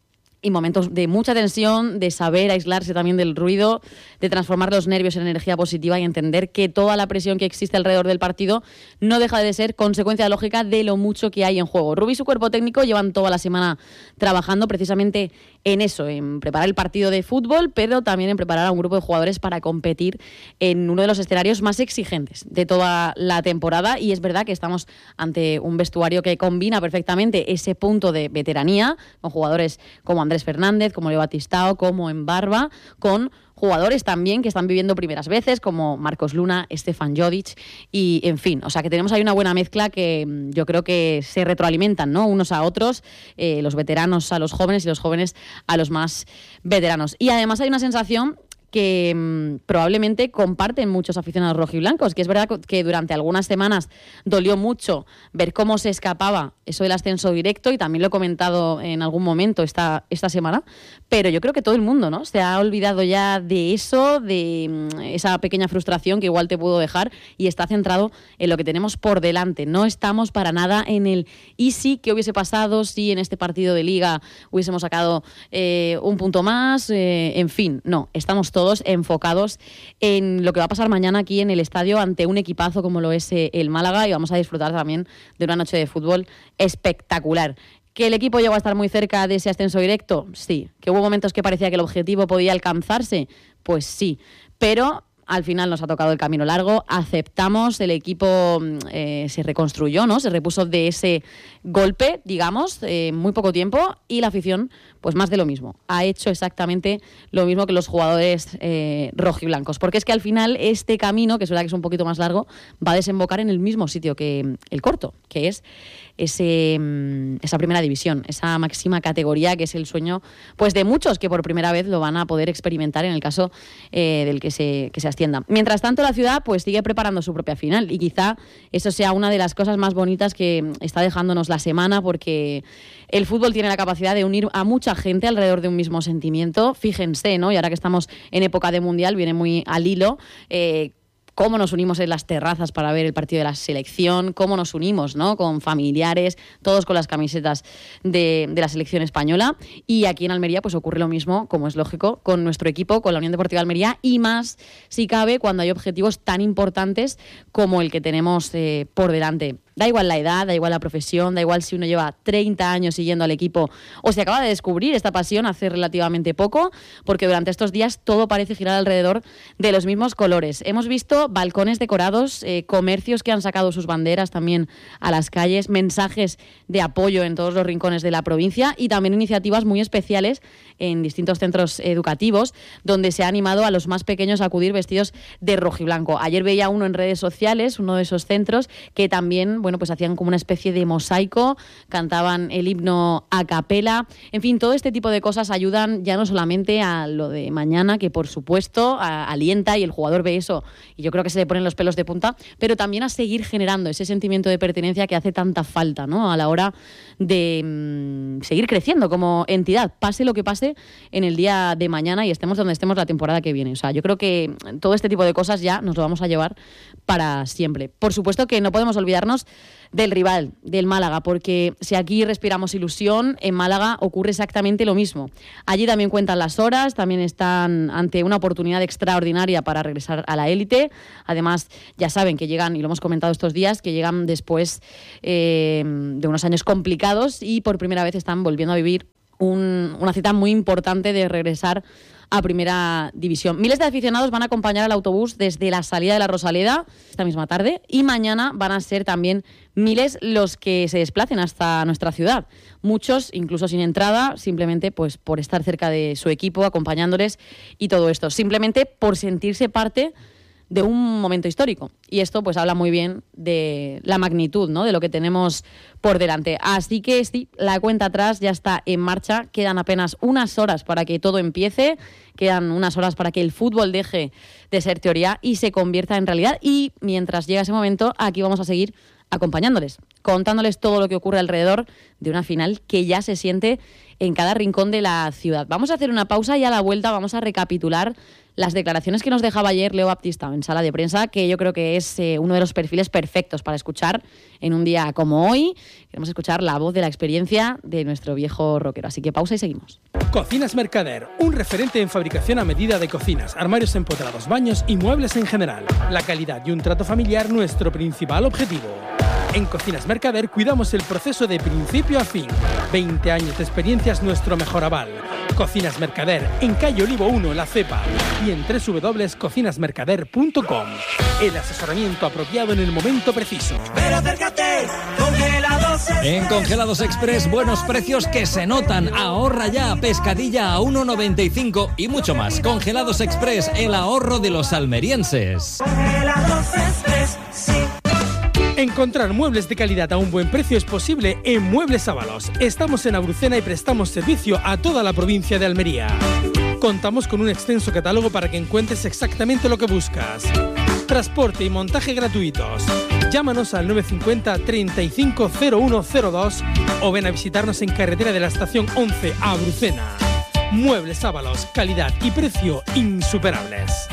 Y momentos de mucha tensión, de saber aislarse también del ruido, de transformar los nervios en energía positiva y entender que toda la presión que existe alrededor del partido no deja de ser consecuencia lógica de lo mucho que hay en juego. Rubí y su cuerpo técnico llevan toda la semana trabajando precisamente en eso, en preparar el partido de fútbol, pero también en preparar a un grupo de jugadores para competir en uno de los escenarios más exigentes de toda la temporada. Y es verdad que estamos ante un vestuario que combina perfectamente ese punto de veteranía, con jugadores como Andrés Fernández, como Leo Batistao, como Embarba, con jugadores también que están viviendo primeras veces, como Marcos Luna, Stefan Jodic, y en fin, o sea que tenemos ahí una buena mezcla que yo creo que se retroalimentan, ¿no?, unos a otros, eh, los veteranos a los jóvenes y los jóvenes a los más veteranos. Y además hay una sensación que mmm, probablemente comparten muchos aficionados rojiblancos, que es verdad que durante algunas semanas dolió mucho ver cómo se escapaba eso del ascenso directo, y también lo he comentado en algún momento esta, esta semana, pero yo creo que todo el mundo, ¿no?, se ha olvidado ya de eso, de mmm, esa pequeña frustración que igual te pudo dejar, y está centrado en lo que tenemos por delante. No estamos para nada en el ¿y si qué hubiese pasado si en este partido de Liga hubiésemos sacado eh, un punto más? Eh, en fin, no, estamos todos todos enfocados en lo que va a pasar mañana aquí en el estadio ante un equipazo como lo es eh, el Málaga, y vamos a disfrutar también de una noche de fútbol espectacular. ¿Que el equipo llegó a estar muy cerca de ese ascenso directo? Sí. ¿Que hubo momentos que parecía que el objetivo podía alcanzarse? Pues sí. Pero al final nos ha tocado el camino largo, aceptamos, el equipo eh, se reconstruyó, ¿no?, se repuso de ese golpe, digamos, en eh, muy poco tiempo, y la afición, pues más de lo mismo. Ha hecho exactamente lo mismo que los jugadores eh, rojiblancos, porque es que al final este camino, que es verdad que es un poquito más largo, va a desembocar en el mismo sitio que el corto, que es ese, esa primera división, esa máxima categoría que es el sueño, pues, de muchos que por primera vez lo van a poder experimentar en el caso eh, del que se, que se ascienda. Mientras tanto, la ciudad pues sigue preparando su propia final, y quizá eso sea una de las cosas más bonitas que está dejándonos la semana, porque el fútbol tiene la capacidad de unir a mucha gente alrededor de un mismo sentimiento. Fíjense, ¿no?, y ahora que estamos en época de mundial, viene muy al hilo eh, cómo nos unimos en las terrazas para ver el partido de la selección, cómo nos unimos, ¿no?, con familiares, todos con las camisetas de, de la selección española. Y aquí en Almería pues ocurre lo mismo, como es lógico, con nuestro equipo, con la Unión Deportiva Almería, y más si cabe cuando hay objetivos tan importantes como el que tenemos eh, por delante. Da igual la edad, da igual la profesión, da igual si uno lleva treinta años siguiendo al equipo o se acaba de descubrir esta pasión hace relativamente poco, porque durante estos días todo parece girar alrededor de los mismos colores. Hemos visto balcones decorados, eh, comercios que han sacado sus banderas también a las calles, mensajes de apoyo en todos los rincones de la provincia y también iniciativas muy especiales en distintos centros educativos donde se ha animado a los más pequeños a acudir vestidos de rojiblanco. Ayer veía uno en redes sociales, uno de esos centros, que también, bueno, pues hacían como una especie de mosaico, cantaban el himno a capela. En fin, todo este tipo de cosas ayudan ya no solamente a lo de mañana, que por supuesto a, alienta y el jugador ve eso y yo creo que se le ponen los pelos de punta, pero también a seguir generando ese sentimiento de pertenencia que hace tanta falta, ¿no?, a la hora de mmm, seguir creciendo como entidad, pase lo que pase en el día de mañana y estemos donde estemos la temporada que viene. O sea, yo creo que todo este tipo de cosas ya nos lo vamos a llevar para siempre. Por supuesto que no podemos olvidarnos del rival, del Málaga, porque si aquí respiramos ilusión, en Málaga ocurre exactamente lo mismo. Allí también cuentan las horas, también están ante una oportunidad extraordinaria para regresar a la élite. Además, ya saben que llegan, y lo hemos comentado estos días, que llegan después eh, de unos años complicados y por primera vez están volviendo a vivir un, una cita muy importante de regresar a Primera División. Miles de aficionados van a acompañar al autobús desde la salida de la Rosaleda esta misma tarde y mañana van a ser también miles los que se desplacen hasta nuestra ciudad. Muchos, incluso sin entrada, simplemente pues por estar cerca de su equipo, acompañándoles y todo esto. Simplemente por sentirse parte de un momento histórico. Y esto pues habla muy bien de la magnitud, ¿no?, de lo que tenemos por delante. Así que sí, la cuenta atrás ya está en marcha. Quedan apenas unas horas para que todo empiece. Quedan unas horas para que el fútbol deje de ser teoría y se convierta en realidad. Y mientras llega ese momento, aquí vamos a seguir acompañándoles, contándoles todo lo que ocurre alrededor de una final que ya se siente en cada rincón de la ciudad. Vamos a hacer una pausa y a la vuelta vamos a recapitular las declaraciones que nos dejaba ayer Leo Baptista en sala de prensa, que yo creo que es eh, uno de los perfiles perfectos para escuchar en un día como hoy. Queremos escuchar la voz de la experiencia de nuestro viejo rockero. Así que pausa y seguimos. Cocinas Mercader, un referente en fabricación a medida de cocinas, armarios empotrados, baños y muebles en general. La calidad y un trato familiar nuestro principal objetivo. En Cocinas Mercader cuidamos el proceso de principio a fin. veinte años de experiencia es nuestro mejor aval. Cocinas Mercader, en calle Olivo uno, La Cepa, y en doble u doble u doble u punto cocinas mercader punto com. El asesoramiento apropiado en el momento preciso. Pero acércate, Congelados Express. En Congelados Express, buenos precios que se notan. Ahorra ya, pescadilla a uno noventa y cinco y mucho más. Congelados Express, el ahorro de los almerienses. Congelados Express, sí. Encontrar muebles de calidad a un buen precio es posible en Muebles Ábalos. Estamos en Abrucena y prestamos servicio a toda la provincia de Almería. Contamos con un extenso catálogo para que encuentres exactamente lo que buscas. Transporte y montaje gratuitos. Llámanos al nueve cinco cero, treinta y cinco, cero uno cero dos o ven a visitarnos en carretera de la estación once a Abrucena. Muebles Ábalos, calidad y precio insuperables.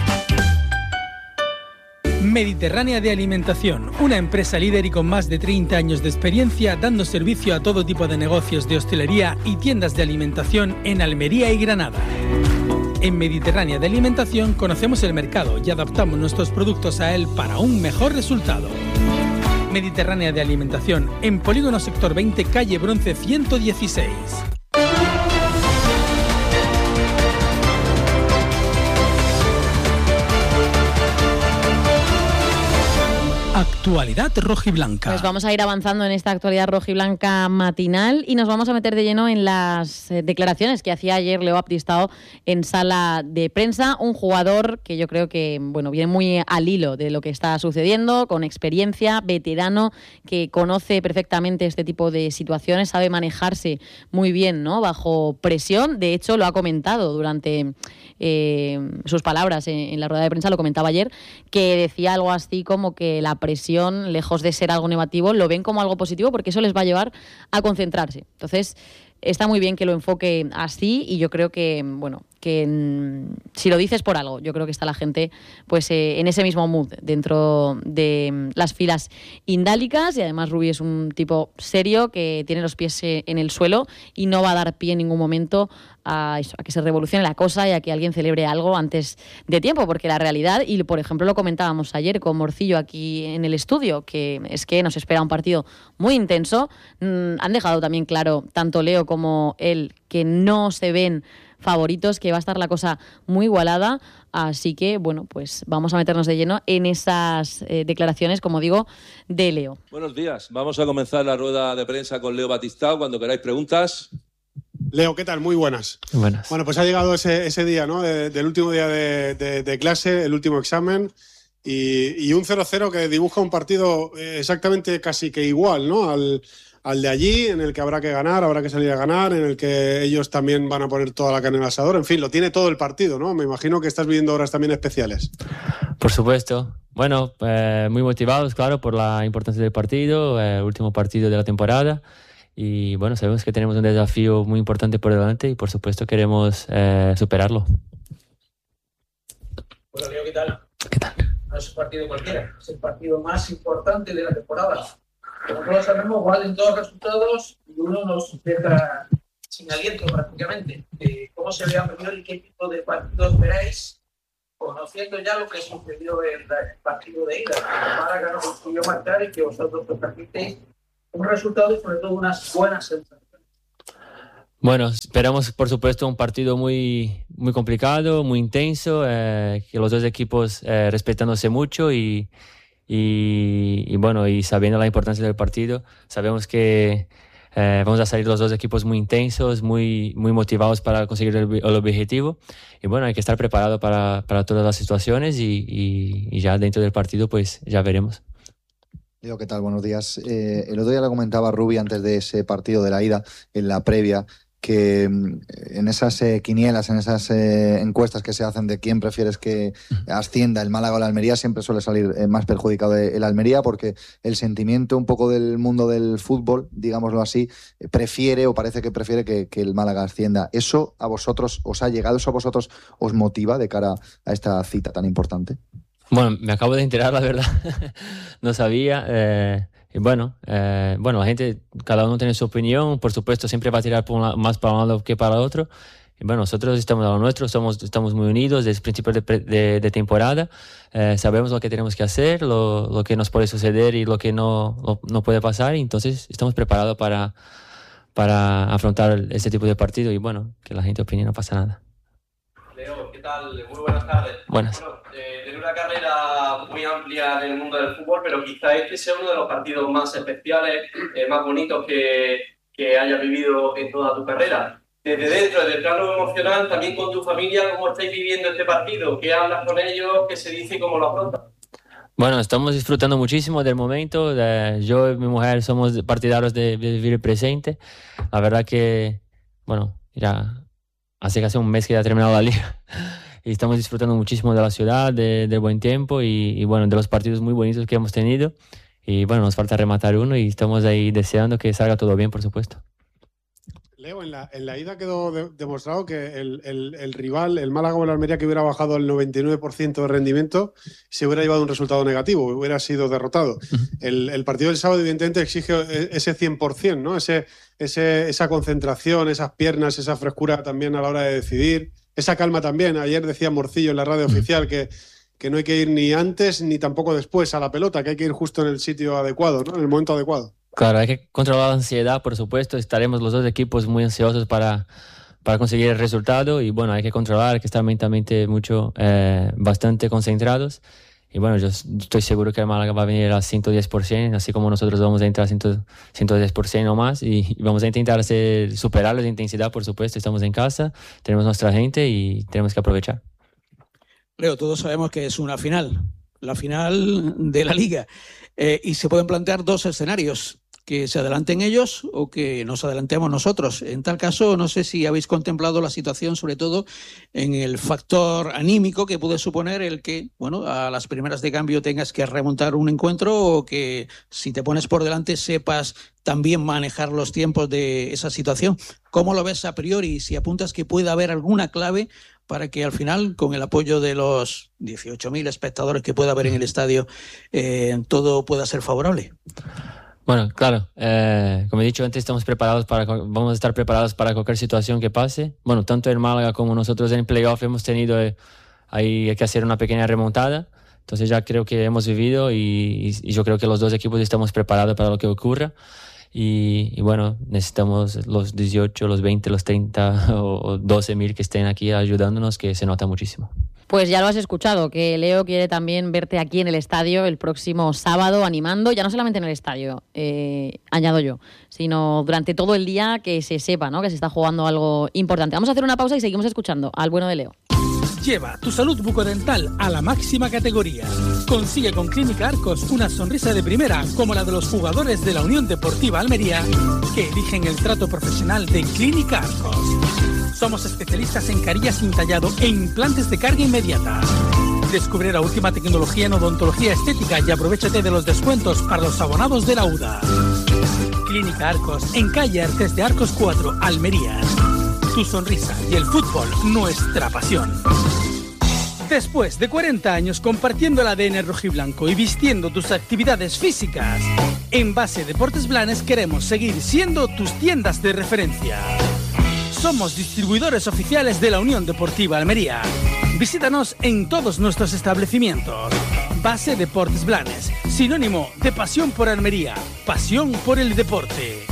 Mediterránea de Alimentación, una empresa líder y con más de treinta años de experiencia dando servicio a todo tipo de negocios de hostelería y tiendas de alimentación en Almería y Granada. En Mediterránea de Alimentación conocemos el mercado y adaptamos nuestros productos a él para un mejor resultado. Mediterránea de Alimentación, en Polígono Sector veinte, calle Bronce ciento dieciséis. Actualidad rojiblanca. Pues vamos a ir avanzando en esta actualidad rojiblanca matinal y nos vamos a meter de lleno en las eh, declaraciones que hacía ayer Leo Baptista en sala de prensa, un jugador que yo creo que bueno viene muy al hilo de lo que está sucediendo, con experiencia, veterano, que conoce perfectamente este tipo de situaciones, sabe manejarse muy bien, ¿no?, bajo presión. De hecho, lo ha comentado durante eh, sus palabras en, en la rueda de prensa, lo comentaba ayer, que decía algo así como que la presión, lejos de ser algo negativo, lo ven como algo positivo porque eso les va a llevar a concentrarse. Entonces, está muy bien que lo enfoque así y yo creo que, bueno, que mm, si lo dices por algo, yo creo que está la gente pues eh, en ese mismo mood dentro de mm, las filas indálicas, y además Rubi es un tipo serio que tiene los pies eh, en el suelo y no va a dar pie en ningún momento a, eso, a que se revolucione la cosa y a que alguien celebre algo antes de tiempo, porque la realidad, y por ejemplo lo comentábamos ayer con Morcillo aquí en el estudio, que es que nos espera un partido muy intenso. Mm, han dejado también claro tanto Leo como él que no se ven favoritos, que va a estar la cosa muy igualada, así que bueno, pues vamos a meternos de lleno en esas eh, declaraciones, como digo, de Leo. Buenos días, vamos a comenzar la rueda de prensa con Leo Batistao, cuando queráis preguntas. Leo, ¿qué tal? Muy buenas. Buenas. Bueno, pues ha llegado ese, ese día, ¿no? De, del último día de, de, de clase, el último examen, y, y un cero cero que dibuja un partido exactamente casi que igual, ¿no? Al, al de allí, en el que habrá que ganar, habrá que salir a ganar, en el que ellos también van a poner toda la carne en el asador. En fin, lo tiene todo el partido, ¿no? Me imagino que estás viviendo horas también especiales. Por supuesto. Bueno, eh, muy motivados, claro, por la importancia del partido, el eh, último partido de la temporada. Y bueno, sabemos que tenemos un desafío muy importante por delante y por supuesto queremos eh, superarlo. Bueno, Leo, ¿qué tal? ¿Qué tal? No es un partido cualquiera, es el partido más importante de la temporada. Como todos sabemos, valen todos los resultados y uno nos deja sin aliento prácticamente. Eh, ¿Cómo se ve a priori qué tipo de partidos veréis, conociendo ya lo que sucedió en el partido de ida? Que Málaga no consiguió marcar y que vosotros os trajisteis un resultado y sobre todo unas buenas sensaciones. Bueno, esperamos por supuesto un partido muy, muy complicado, muy intenso, eh, que los dos equipos eh, respetándose mucho y, y, y bueno, y sabiendo la importancia del partido. Sabemos que eh, vamos a salir los dos equipos muy intensos, muy, muy motivados para conseguir el, el objetivo, y bueno, hay que estar preparado para, para todas las situaciones y, y, y ya dentro del partido pues ya veremos. Leo, ¿qué tal? Buenos días. Eh, el otro día le comentaba Rubi antes de ese partido de la ida, en la previa, que en esas eh, quinielas, en esas eh, encuestas que se hacen de quién prefieres que ascienda, el Málaga o la Almería, siempre suele salir eh, más perjudicado el Almería, porque el sentimiento un poco del mundo del fútbol, digámoslo así, prefiere o parece que prefiere que, que el Málaga ascienda. ¿Eso a vosotros os ha llegado? ¿Eso a vosotros os motiva de cara a esta cita tan importante? Bueno, me acabo de enterar, la verdad. No sabía. Eh, y bueno, eh, bueno, la gente, cada uno tiene su opinión. Por supuesto, siempre va a tirar por una, más para un lado que para el otro. Y bueno, nosotros estamos a lo nuestro, somos, estamos muy unidos desde el principio de, de, de temporada. Eh, sabemos lo que tenemos que hacer, lo, lo que nos puede suceder y lo que no, lo, no puede pasar. Y entonces estamos preparados para, para afrontar este tipo de partido. Y bueno, que la gente opine, no pasa nada. Leo, ¿qué tal? Muy buenas tardes. Buenas. Bueno, eh, tiene una carrera muy amplia en el mundo del fútbol, pero quizá este sea uno de los partidos más especiales, eh, más bonitos que, que hayas vivido en toda tu carrera. Desde dentro, desde el plano emocional, también con tu familia, ¿cómo estáis viviendo este partido? ¿Qué hablas con ellos? ¿Qué se dice y cómo lo afrontas? Bueno, estamos disfrutando muchísimo del momento. De, yo y mi mujer somos partidarios de, de vivir el presente. La verdad que, bueno, ya hace casi un mes que ya ha terminado la liga y estamos disfrutando muchísimo de la ciudad, de, del buen tiempo y, y bueno, de los partidos muy bonitos que hemos tenido. Y bueno, nos falta rematar uno y estamos ahí deseando que salga todo bien, por supuesto. Leo, en la, en la ida quedó de, demostrado que el, el, el rival, el Málaga o el Almería, que hubiera bajado el noventa y nueve por ciento de rendimiento, se hubiera llevado un resultado negativo, hubiera sido derrotado. El, el partido del sábado, evidentemente, exige ese cien por ciento, ¿no? Ese, ese, esa concentración, esas piernas, esa frescura también a la hora de decidir, esa calma también. Ayer decía Morcillo en la radio oficial que, que no hay que ir ni antes ni tampoco después a la pelota, que hay que ir justo en el sitio adecuado, ¿no? En el momento adecuado. Claro, hay que controlar la ansiedad, por supuesto. Estaremos los dos equipos muy ansiosos para, para conseguir el resultado y bueno, hay que controlar, hay que estar mentalmente mucho, eh, bastante concentrados. Y bueno, yo estoy seguro que el Málaga va a venir al ciento diez por ciento, así como nosotros vamos a entrar al ciento diez por ciento o más y, y vamos a intentar hacer, superar la intensidad, por supuesto. Estamos en casa, tenemos nuestra gente y tenemos que aprovechar. Leo, todos sabemos que es una final, la final de la Liga. Eh, y se pueden plantear dos escenarios. que se adelanten ellos o que nos adelantemos nosotros. En tal caso, no sé si habéis contemplado la situación, sobre todo en el factor anímico que puede suponer el que, bueno, a las primeras de cambio tengas que remontar un encuentro o que si te pones por delante sepas también manejar los tiempos de esa situación. ¿Cómo lo ves a priori? Si apuntas que puede haber alguna clave para que al final, con el apoyo de los dieciocho mil espectadores que pueda haber en el estadio, eh, todo pueda ser favorable. Bueno, claro, eh, como he dicho antes, estamos preparados para, vamos a estar preparados para cualquier situación que pase. Bueno, tanto en Málaga como nosotros en playoff hemos tenido eh, ahí que hacer una pequeña remontada. Entonces ya creo que hemos vivido y, y yo creo que los dos equipos estamos preparados para lo que ocurra. Y, y bueno, necesitamos los dieciocho, los veinte, los treinta o doce mil que estén aquí ayudándonos, que se nota muchísimo. Pues ya lo has escuchado, que Leo quiere también verte aquí en el estadio el próximo sábado animando, ya no solamente en el estadio, eh, añado yo, sino durante todo el día, que se sepa, ¿no?, que se está jugando algo importante. Vamos a hacer una pausa y seguimos escuchando al bueno de Leo. Lleva tu salud bucodental a la máxima categoría. Consigue con Clínica Arcos una sonrisa de primera, como la de los jugadores de la Unión Deportiva Almería, que eligen el trato profesional de Clínica Arcos. Somos especialistas en carillas sin tallado e implantes de carga inmediata. Descubre la última tecnología en odontología estética y aprovéchate de los descuentos para los abonados de la U D A. Clínica Arcos, en calle Artes de Arcos cuatro, Almería. Tu sonrisa y el fútbol, nuestra pasión. Después de cuarenta años compartiendo el A D N rojiblanco y vistiendo tus actividades físicas, en Base Deportes Blanes queremos seguir siendo tus tiendas de referencia. Somos distribuidores oficiales de la Unión Deportiva Almería. Visítanos en todos nuestros establecimientos. Base Deportes Blanes, sinónimo de pasión por Almería, pasión por el deporte.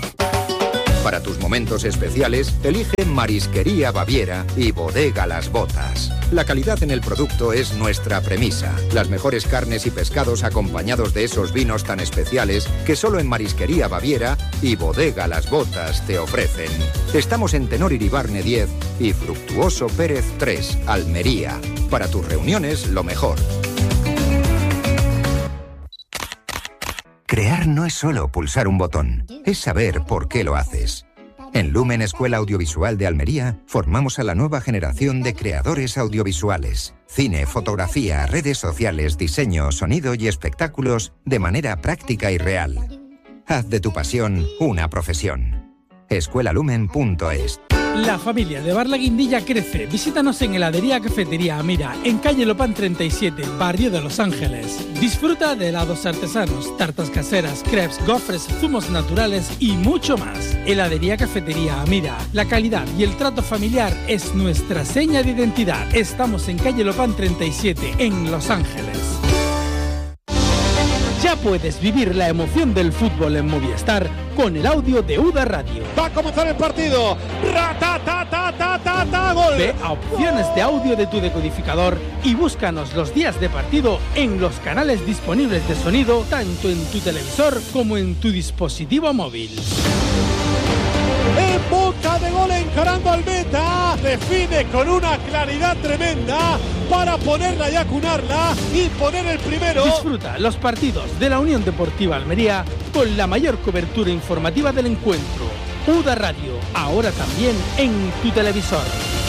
Para tus momentos especiales, elige Marisquería Baviera y Bodega Las Botas. La calidad en el producto es nuestra premisa. Las mejores carnes y pescados acompañados de esos vinos tan especiales que solo en Marisquería Baviera y Bodega Las Botas te ofrecen. Estamos en Tenor Iribarne diez y Fructuoso Pérez tres, Almería. Para tus reuniones, lo mejor. Crear no es solo pulsar un botón, es saber por qué lo haces. En Lumen Escuela Audiovisual de Almería formamos a la nueva generación de creadores audiovisuales. Cine, fotografía, redes sociales, diseño, sonido y espectáculos de manera práctica y real. Haz de tu pasión una profesión. escuelalumen punto es. La familia de Bar La Guindilla crece. Visítanos en Heladería Cafetería Amira, en calle Lopán treinta y siete, barrio de Los Ángeles. Disfruta de helados artesanos, tartas caseras, crepes, gofres, zumos naturales y mucho más. Heladería Cafetería Amira. La calidad y el trato familiar es nuestra seña de identidad. Estamos en calle Lopán treinta y siete, en Los Ángeles. Ya puedes vivir la emoción del fútbol en Movistar con el audio de U D A Radio. Va a comenzar el partido. ¡Ra-ta-ta-ta-ta-ta! ¡Gol! Ve a opciones de audio de tu decodificador y búscanos los días de partido en los canales disponibles de sonido, tanto en tu televisor como en tu dispositivo móvil. En busca de gol, encarando al meta, define con una claridad tremenda para ponerla y acunarla y poner el primero. Disfruta los partidos de la Unión Deportiva Almería con la mayor cobertura informativa del encuentro. U D A Radio, ahora también en tu televisor.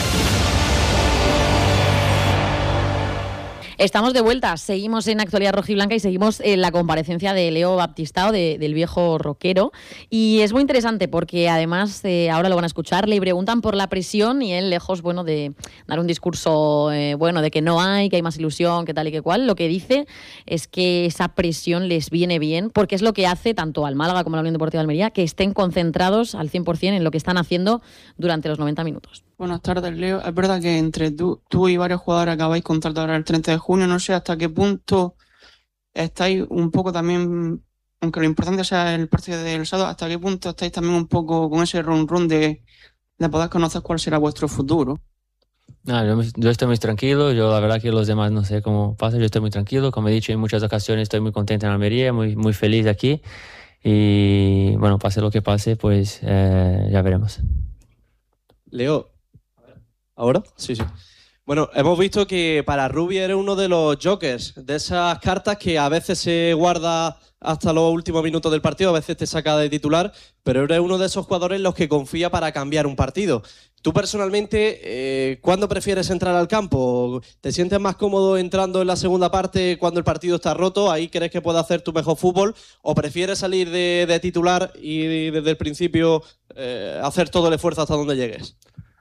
Estamos de vuelta, seguimos en Actualidad Rojiblanca y seguimos en la comparecencia de Leo Baptistao, de, del viejo rockero. Y es muy interesante porque además, eh, ahora lo van a escuchar, le preguntan por la presión y él, lejos bueno, de dar un discurso eh, bueno de que no hay, que hay más ilusión, que tal y que cual, lo que dice es que esa presión les viene bien porque es lo que hace tanto al Málaga como a la Unión Deportiva de Almería que estén concentrados al cien por ciento en lo que están haciendo durante los noventa minutos. Buenas tardes, Leo. Es verdad que entre tú, tú y varios jugadores acabáis contrato ahora el treinta de junio. No sé hasta qué punto estáis un poco también, aunque lo importante sea el partido del sábado, hasta qué punto estáis también un poco con ese run run de, de poder conocer cuál será vuestro futuro. No, yo, yo estoy muy tranquilo. Yo la verdad que los demás no sé cómo pasa. Yo estoy muy tranquilo. Como he dicho en muchas ocasiones, estoy muy contento en Almería, muy, muy feliz aquí. Y bueno, pase lo que pase, pues eh, ya veremos. Leo, ¿ahora? Sí, sí. Bueno, hemos visto que para Rubi eres uno de los jokers, de esas cartas que a veces se guarda hasta los últimos minutos del partido, a veces te saca de titular, pero eres uno de esos jugadores en los que confía para cambiar un partido. Tú personalmente, eh, ¿cuándo prefieres entrar al campo? ¿Te sientes más cómodo entrando en la segunda parte cuando el partido está roto? ¿Ahí crees que puedes hacer tu mejor fútbol? ¿O prefieres salir de, de titular y desde el principio eh, hacer todo el esfuerzo hasta donde llegues?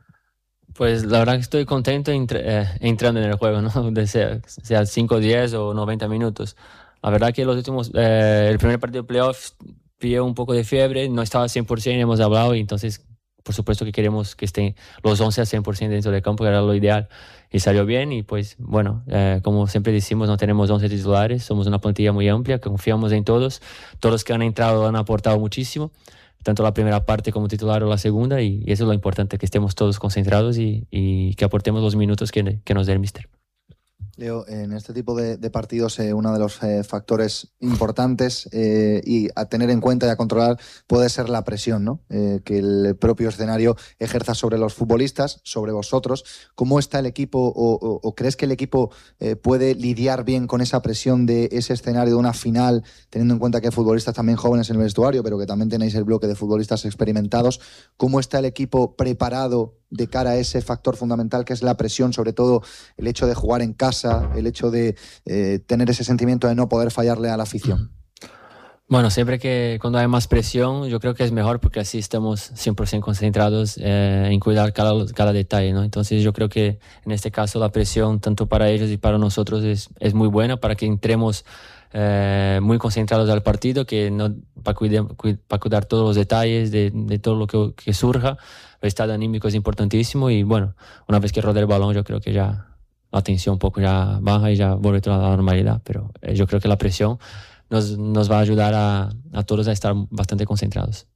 Pues la verdad que estoy contento entr- eh, entrando en el juego, ¿no? De sea, sea cinco, diez o noventa minutos. La verdad que los últimos, eh, el primer partido de playoffs pillé un poco de fiebre, no estaba al cien por ciento, hemos hablado, y entonces por supuesto que queremos que estén los once al cien por ciento dentro del campo, que era lo ideal, y salió bien. Y pues bueno, eh, como siempre decimos, no tenemos once titulares, somos una plantilla muy amplia, confiamos en todos, todos los que han entrado han aportado muchísimo, tanto la primera parte como titular o la segunda, y, y eso es lo importante, que estemos todos concentrados y, y que aportemos los minutos que, que nos dé el míster. Leo, en este tipo de, de partidos eh, uno de los eh, factores importantes eh, y a tener en cuenta y a controlar puede ser la presión, ¿no? Eh, que el propio escenario ejerza sobre los futbolistas, sobre vosotros. ¿Cómo está el equipo o, o, o crees que el equipo eh, puede lidiar bien con esa presión de ese escenario de una final, teniendo en cuenta que hay futbolistas también jóvenes en el vestuario, pero que también tenéis el bloque de futbolistas experimentados? ¿Cómo está el equipo preparado de cara a ese factor fundamental que es la presión, sobre todo el hecho de jugar en casa, el hecho de eh, tener ese sentimiento de no poder fallarle a la afición? Bueno, siempre que cuando hay más presión, yo creo que es mejor, porque así estamos cien por ciento concentrados eh, en cuidar cada, cada detalle, ¿no? Entonces yo creo que en este caso la presión, tanto para ellos y para nosotros, es, es muy buena para que entremos eh, muy concentrados al partido, que no, para, cuidar, para cuidar todos los detalles de, de todo lo que, que surja. El estado anímico es importantísimo y bueno, una vez que rodea el balón yo creo que ya la tensión un poco ya baja y ya vuelve toda la normalidad, pero eh, yo creo que la presión nos, nos va a ayudar a, a todos a estar bastante concentrados.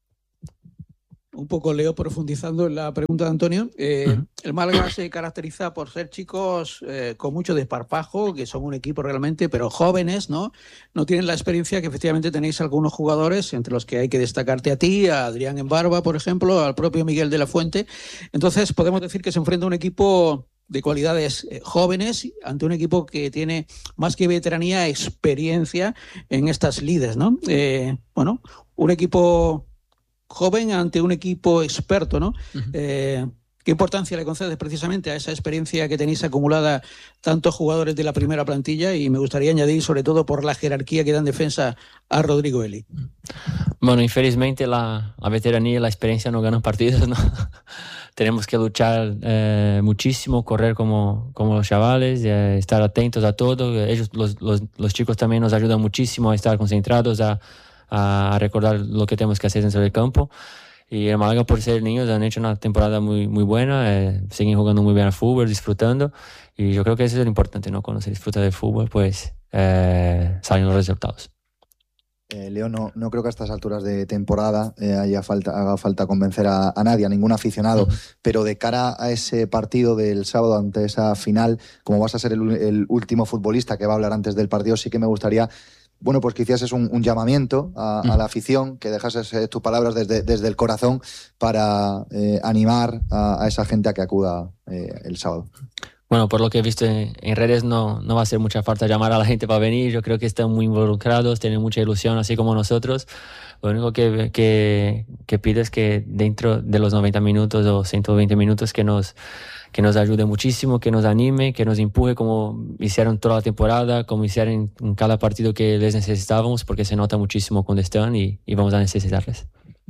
Un poco, Leo, profundizando en la pregunta de Antonio, eh, uh-huh. el Málaga se caracteriza por ser chicos eh, con mucho desparpajo, que son un equipo realmente, pero jóvenes, ¿no? No tienen la experiencia que efectivamente tenéis algunos jugadores, entre los que hay que destacarte a ti, a Adrián Embarba, por ejemplo, al propio Miguel de la Fuente. Entonces, podemos decir que se enfrenta a un equipo de cualidades eh, jóvenes ante un equipo que tiene más que veteranía, experiencia en estas lides, ¿no? Eh, bueno, un equipo joven ante un equipo experto, ¿no? Uh-huh. Eh, ¿Qué importancia le concedes precisamente a esa experiencia que tenéis acumulada tantos jugadores de la primera plantilla? Y me gustaría añadir, sobre todo por la jerarquía que da en defensa, a Rodrigo Eli. Bueno, infelizmente la, la veteranía y la experiencia no ganan partidos, ¿no? Tenemos que luchar eh, muchísimo, correr como, como los chavales, eh, estar atentos a todo. Ellos, los, los, los chicos también nos ayudan muchísimo a estar concentrados, a a recordar lo que tenemos que hacer dentro del campo. Y el Málaga, por ser niños, han hecho una temporada muy, muy buena, eh, siguen jugando muy bien al fútbol, disfrutando, y yo creo que eso es lo importante, ¿no? Cuando se disfruta del fútbol, pues eh, salen los resultados. Eh, Leo, no, no creo que a estas alturas de temporada eh, haya falta, haga falta convencer a, a nadie, a ningún aficionado, uh-huh. pero de cara a ese partido del sábado, ante esa final, como vas a ser el, el último futbolista que va a hablar antes del partido, sí que me gustaría, bueno, pues que hicieses un, un llamamiento a, a la afición, que dejases eh, tus palabras desde, desde el corazón para eh, animar a, a esa gente a que acuda eh, el sábado. Bueno, por lo que he visto en, en redes, no, no va a hacer mucha falta llamar a la gente para venir. Yo creo que están muy involucrados, tienen mucha ilusión, así como nosotros. Lo único que, que, que pido es que dentro de los noventa minutos o ciento veinte minutos que nos, que nos ayude muchísimo, que nos anime, que nos empuje como hicieron toda la temporada, como hicieron en cada partido que les necesitábamos, porque se nota muchísimo cuando están y, y vamos a necesitarles.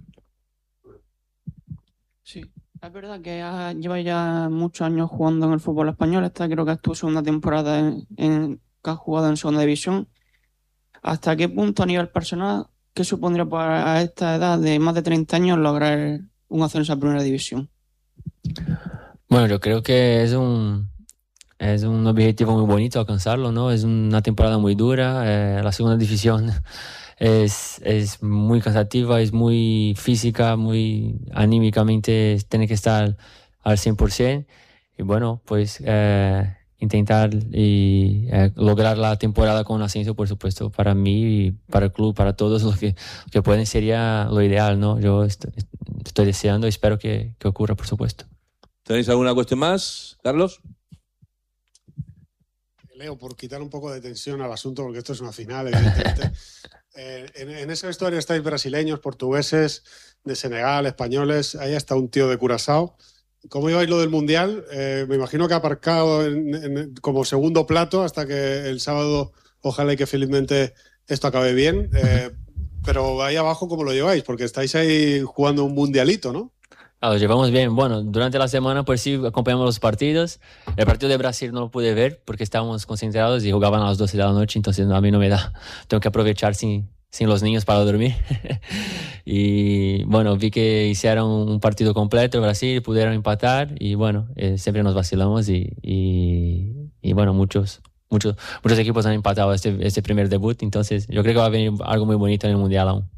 Sí, es verdad que ha, lleva ya muchos años jugando en el fútbol español. Esta creo que es tu segunda temporada en, en, que has jugado en segunda división. ¿Hasta qué punto a nivel personal, qué supondría para esta edad de más de treinta años lograr un ascenso a primera división? Bueno, yo creo que es un, es un objetivo muy bonito alcanzarlo, ¿no? Es una temporada muy dura. Eh, la segunda división es, es muy cansativa, es muy física, muy anímicamente, tiene que estar al cien por ciento. Y bueno, pues eh, intentar y eh, lograr la temporada con ascenso, por supuesto, para mí y para el club, para todos los que, que pueden, sería lo ideal, ¿no? Yo estoy, estoy deseando y espero que, que ocurra, por supuesto. ¿Tenéis alguna cuestión más, Carlos? Leo, por quitar un poco de tensión al asunto, porque esto es una final, evidentemente. eh, en, en esa historia estáis brasileños, portugueses, de Senegal, españoles, ahí está un tío de Curazao. ¿Cómo ibais lo del Mundial? Eh, me imagino que ha aparcado en, en, como segundo plato hasta que el sábado, ojalá y que felizmente esto acabe bien. Eh, pero ahí abajo, ¿cómo lo lleváis? Porque estáis ahí jugando un mundialito, ¿no? Ah, lo llevamos bien. Bueno, durante la semana pues sí acompañamos los partidos. El partido de Brasil no lo pude ver porque estábamos concentrados y jugaban a las doce de la noche, entonces a mí no me da. Tengo que aprovechar sin, sin los niños para dormir. Y bueno, vi que hicieron un partido completo Brasil, pudieron empatar y bueno, eh, siempre nos vacilamos y, y, y bueno, muchos, muchos, muchos equipos han empatado este, este primer debut, entonces yo creo que va a venir algo muy bonito en el Mundial aún.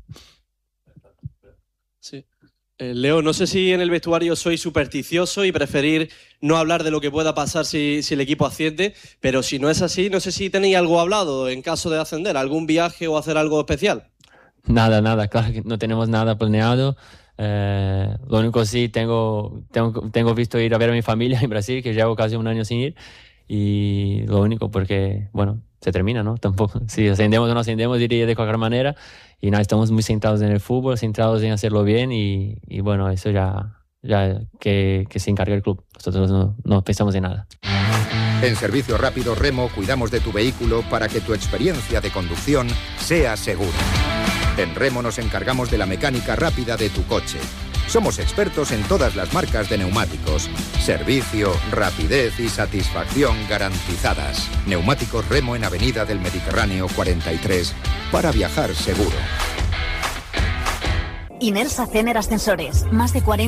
Sí. Eh, Leo, no sé si en el vestuario soy supersticioso y preferir no hablar de lo que pueda pasar si, si el equipo asciende, pero si no es así, no sé si tenéis algo hablado en caso de ascender, algún viaje o hacer algo especial. Nada, nada, claro que no tenemos nada planeado. Eh, lo único sí, tengo, tengo, tengo visto ir a ver a mi familia en Brasil, que llevo casi un año sin ir, y lo único porque, bueno, se termina, ¿no? Tampoco, si ascendemos o no ascendemos, iría de cualquier manera. Y nada, estamos muy centrados en el fútbol, centrados en hacerlo bien y, y bueno, eso ya, ya que, que se encargue el club. Nosotros no, no pensamos en nada. En Servicio Rápido Remo cuidamos de tu vehículo para que tu experiencia de conducción sea segura. En Remo nos encargamos de la mecánica rápida de tu coche. Somos expertos en todas las marcas de neumáticos. Servicio, rapidez y satisfacción garantizadas. Neumáticos Remo en Avenida del Mediterráneo cuarenta y tres. Para viajar seguro. Inersa Cener Ascensores. Más de cuarenta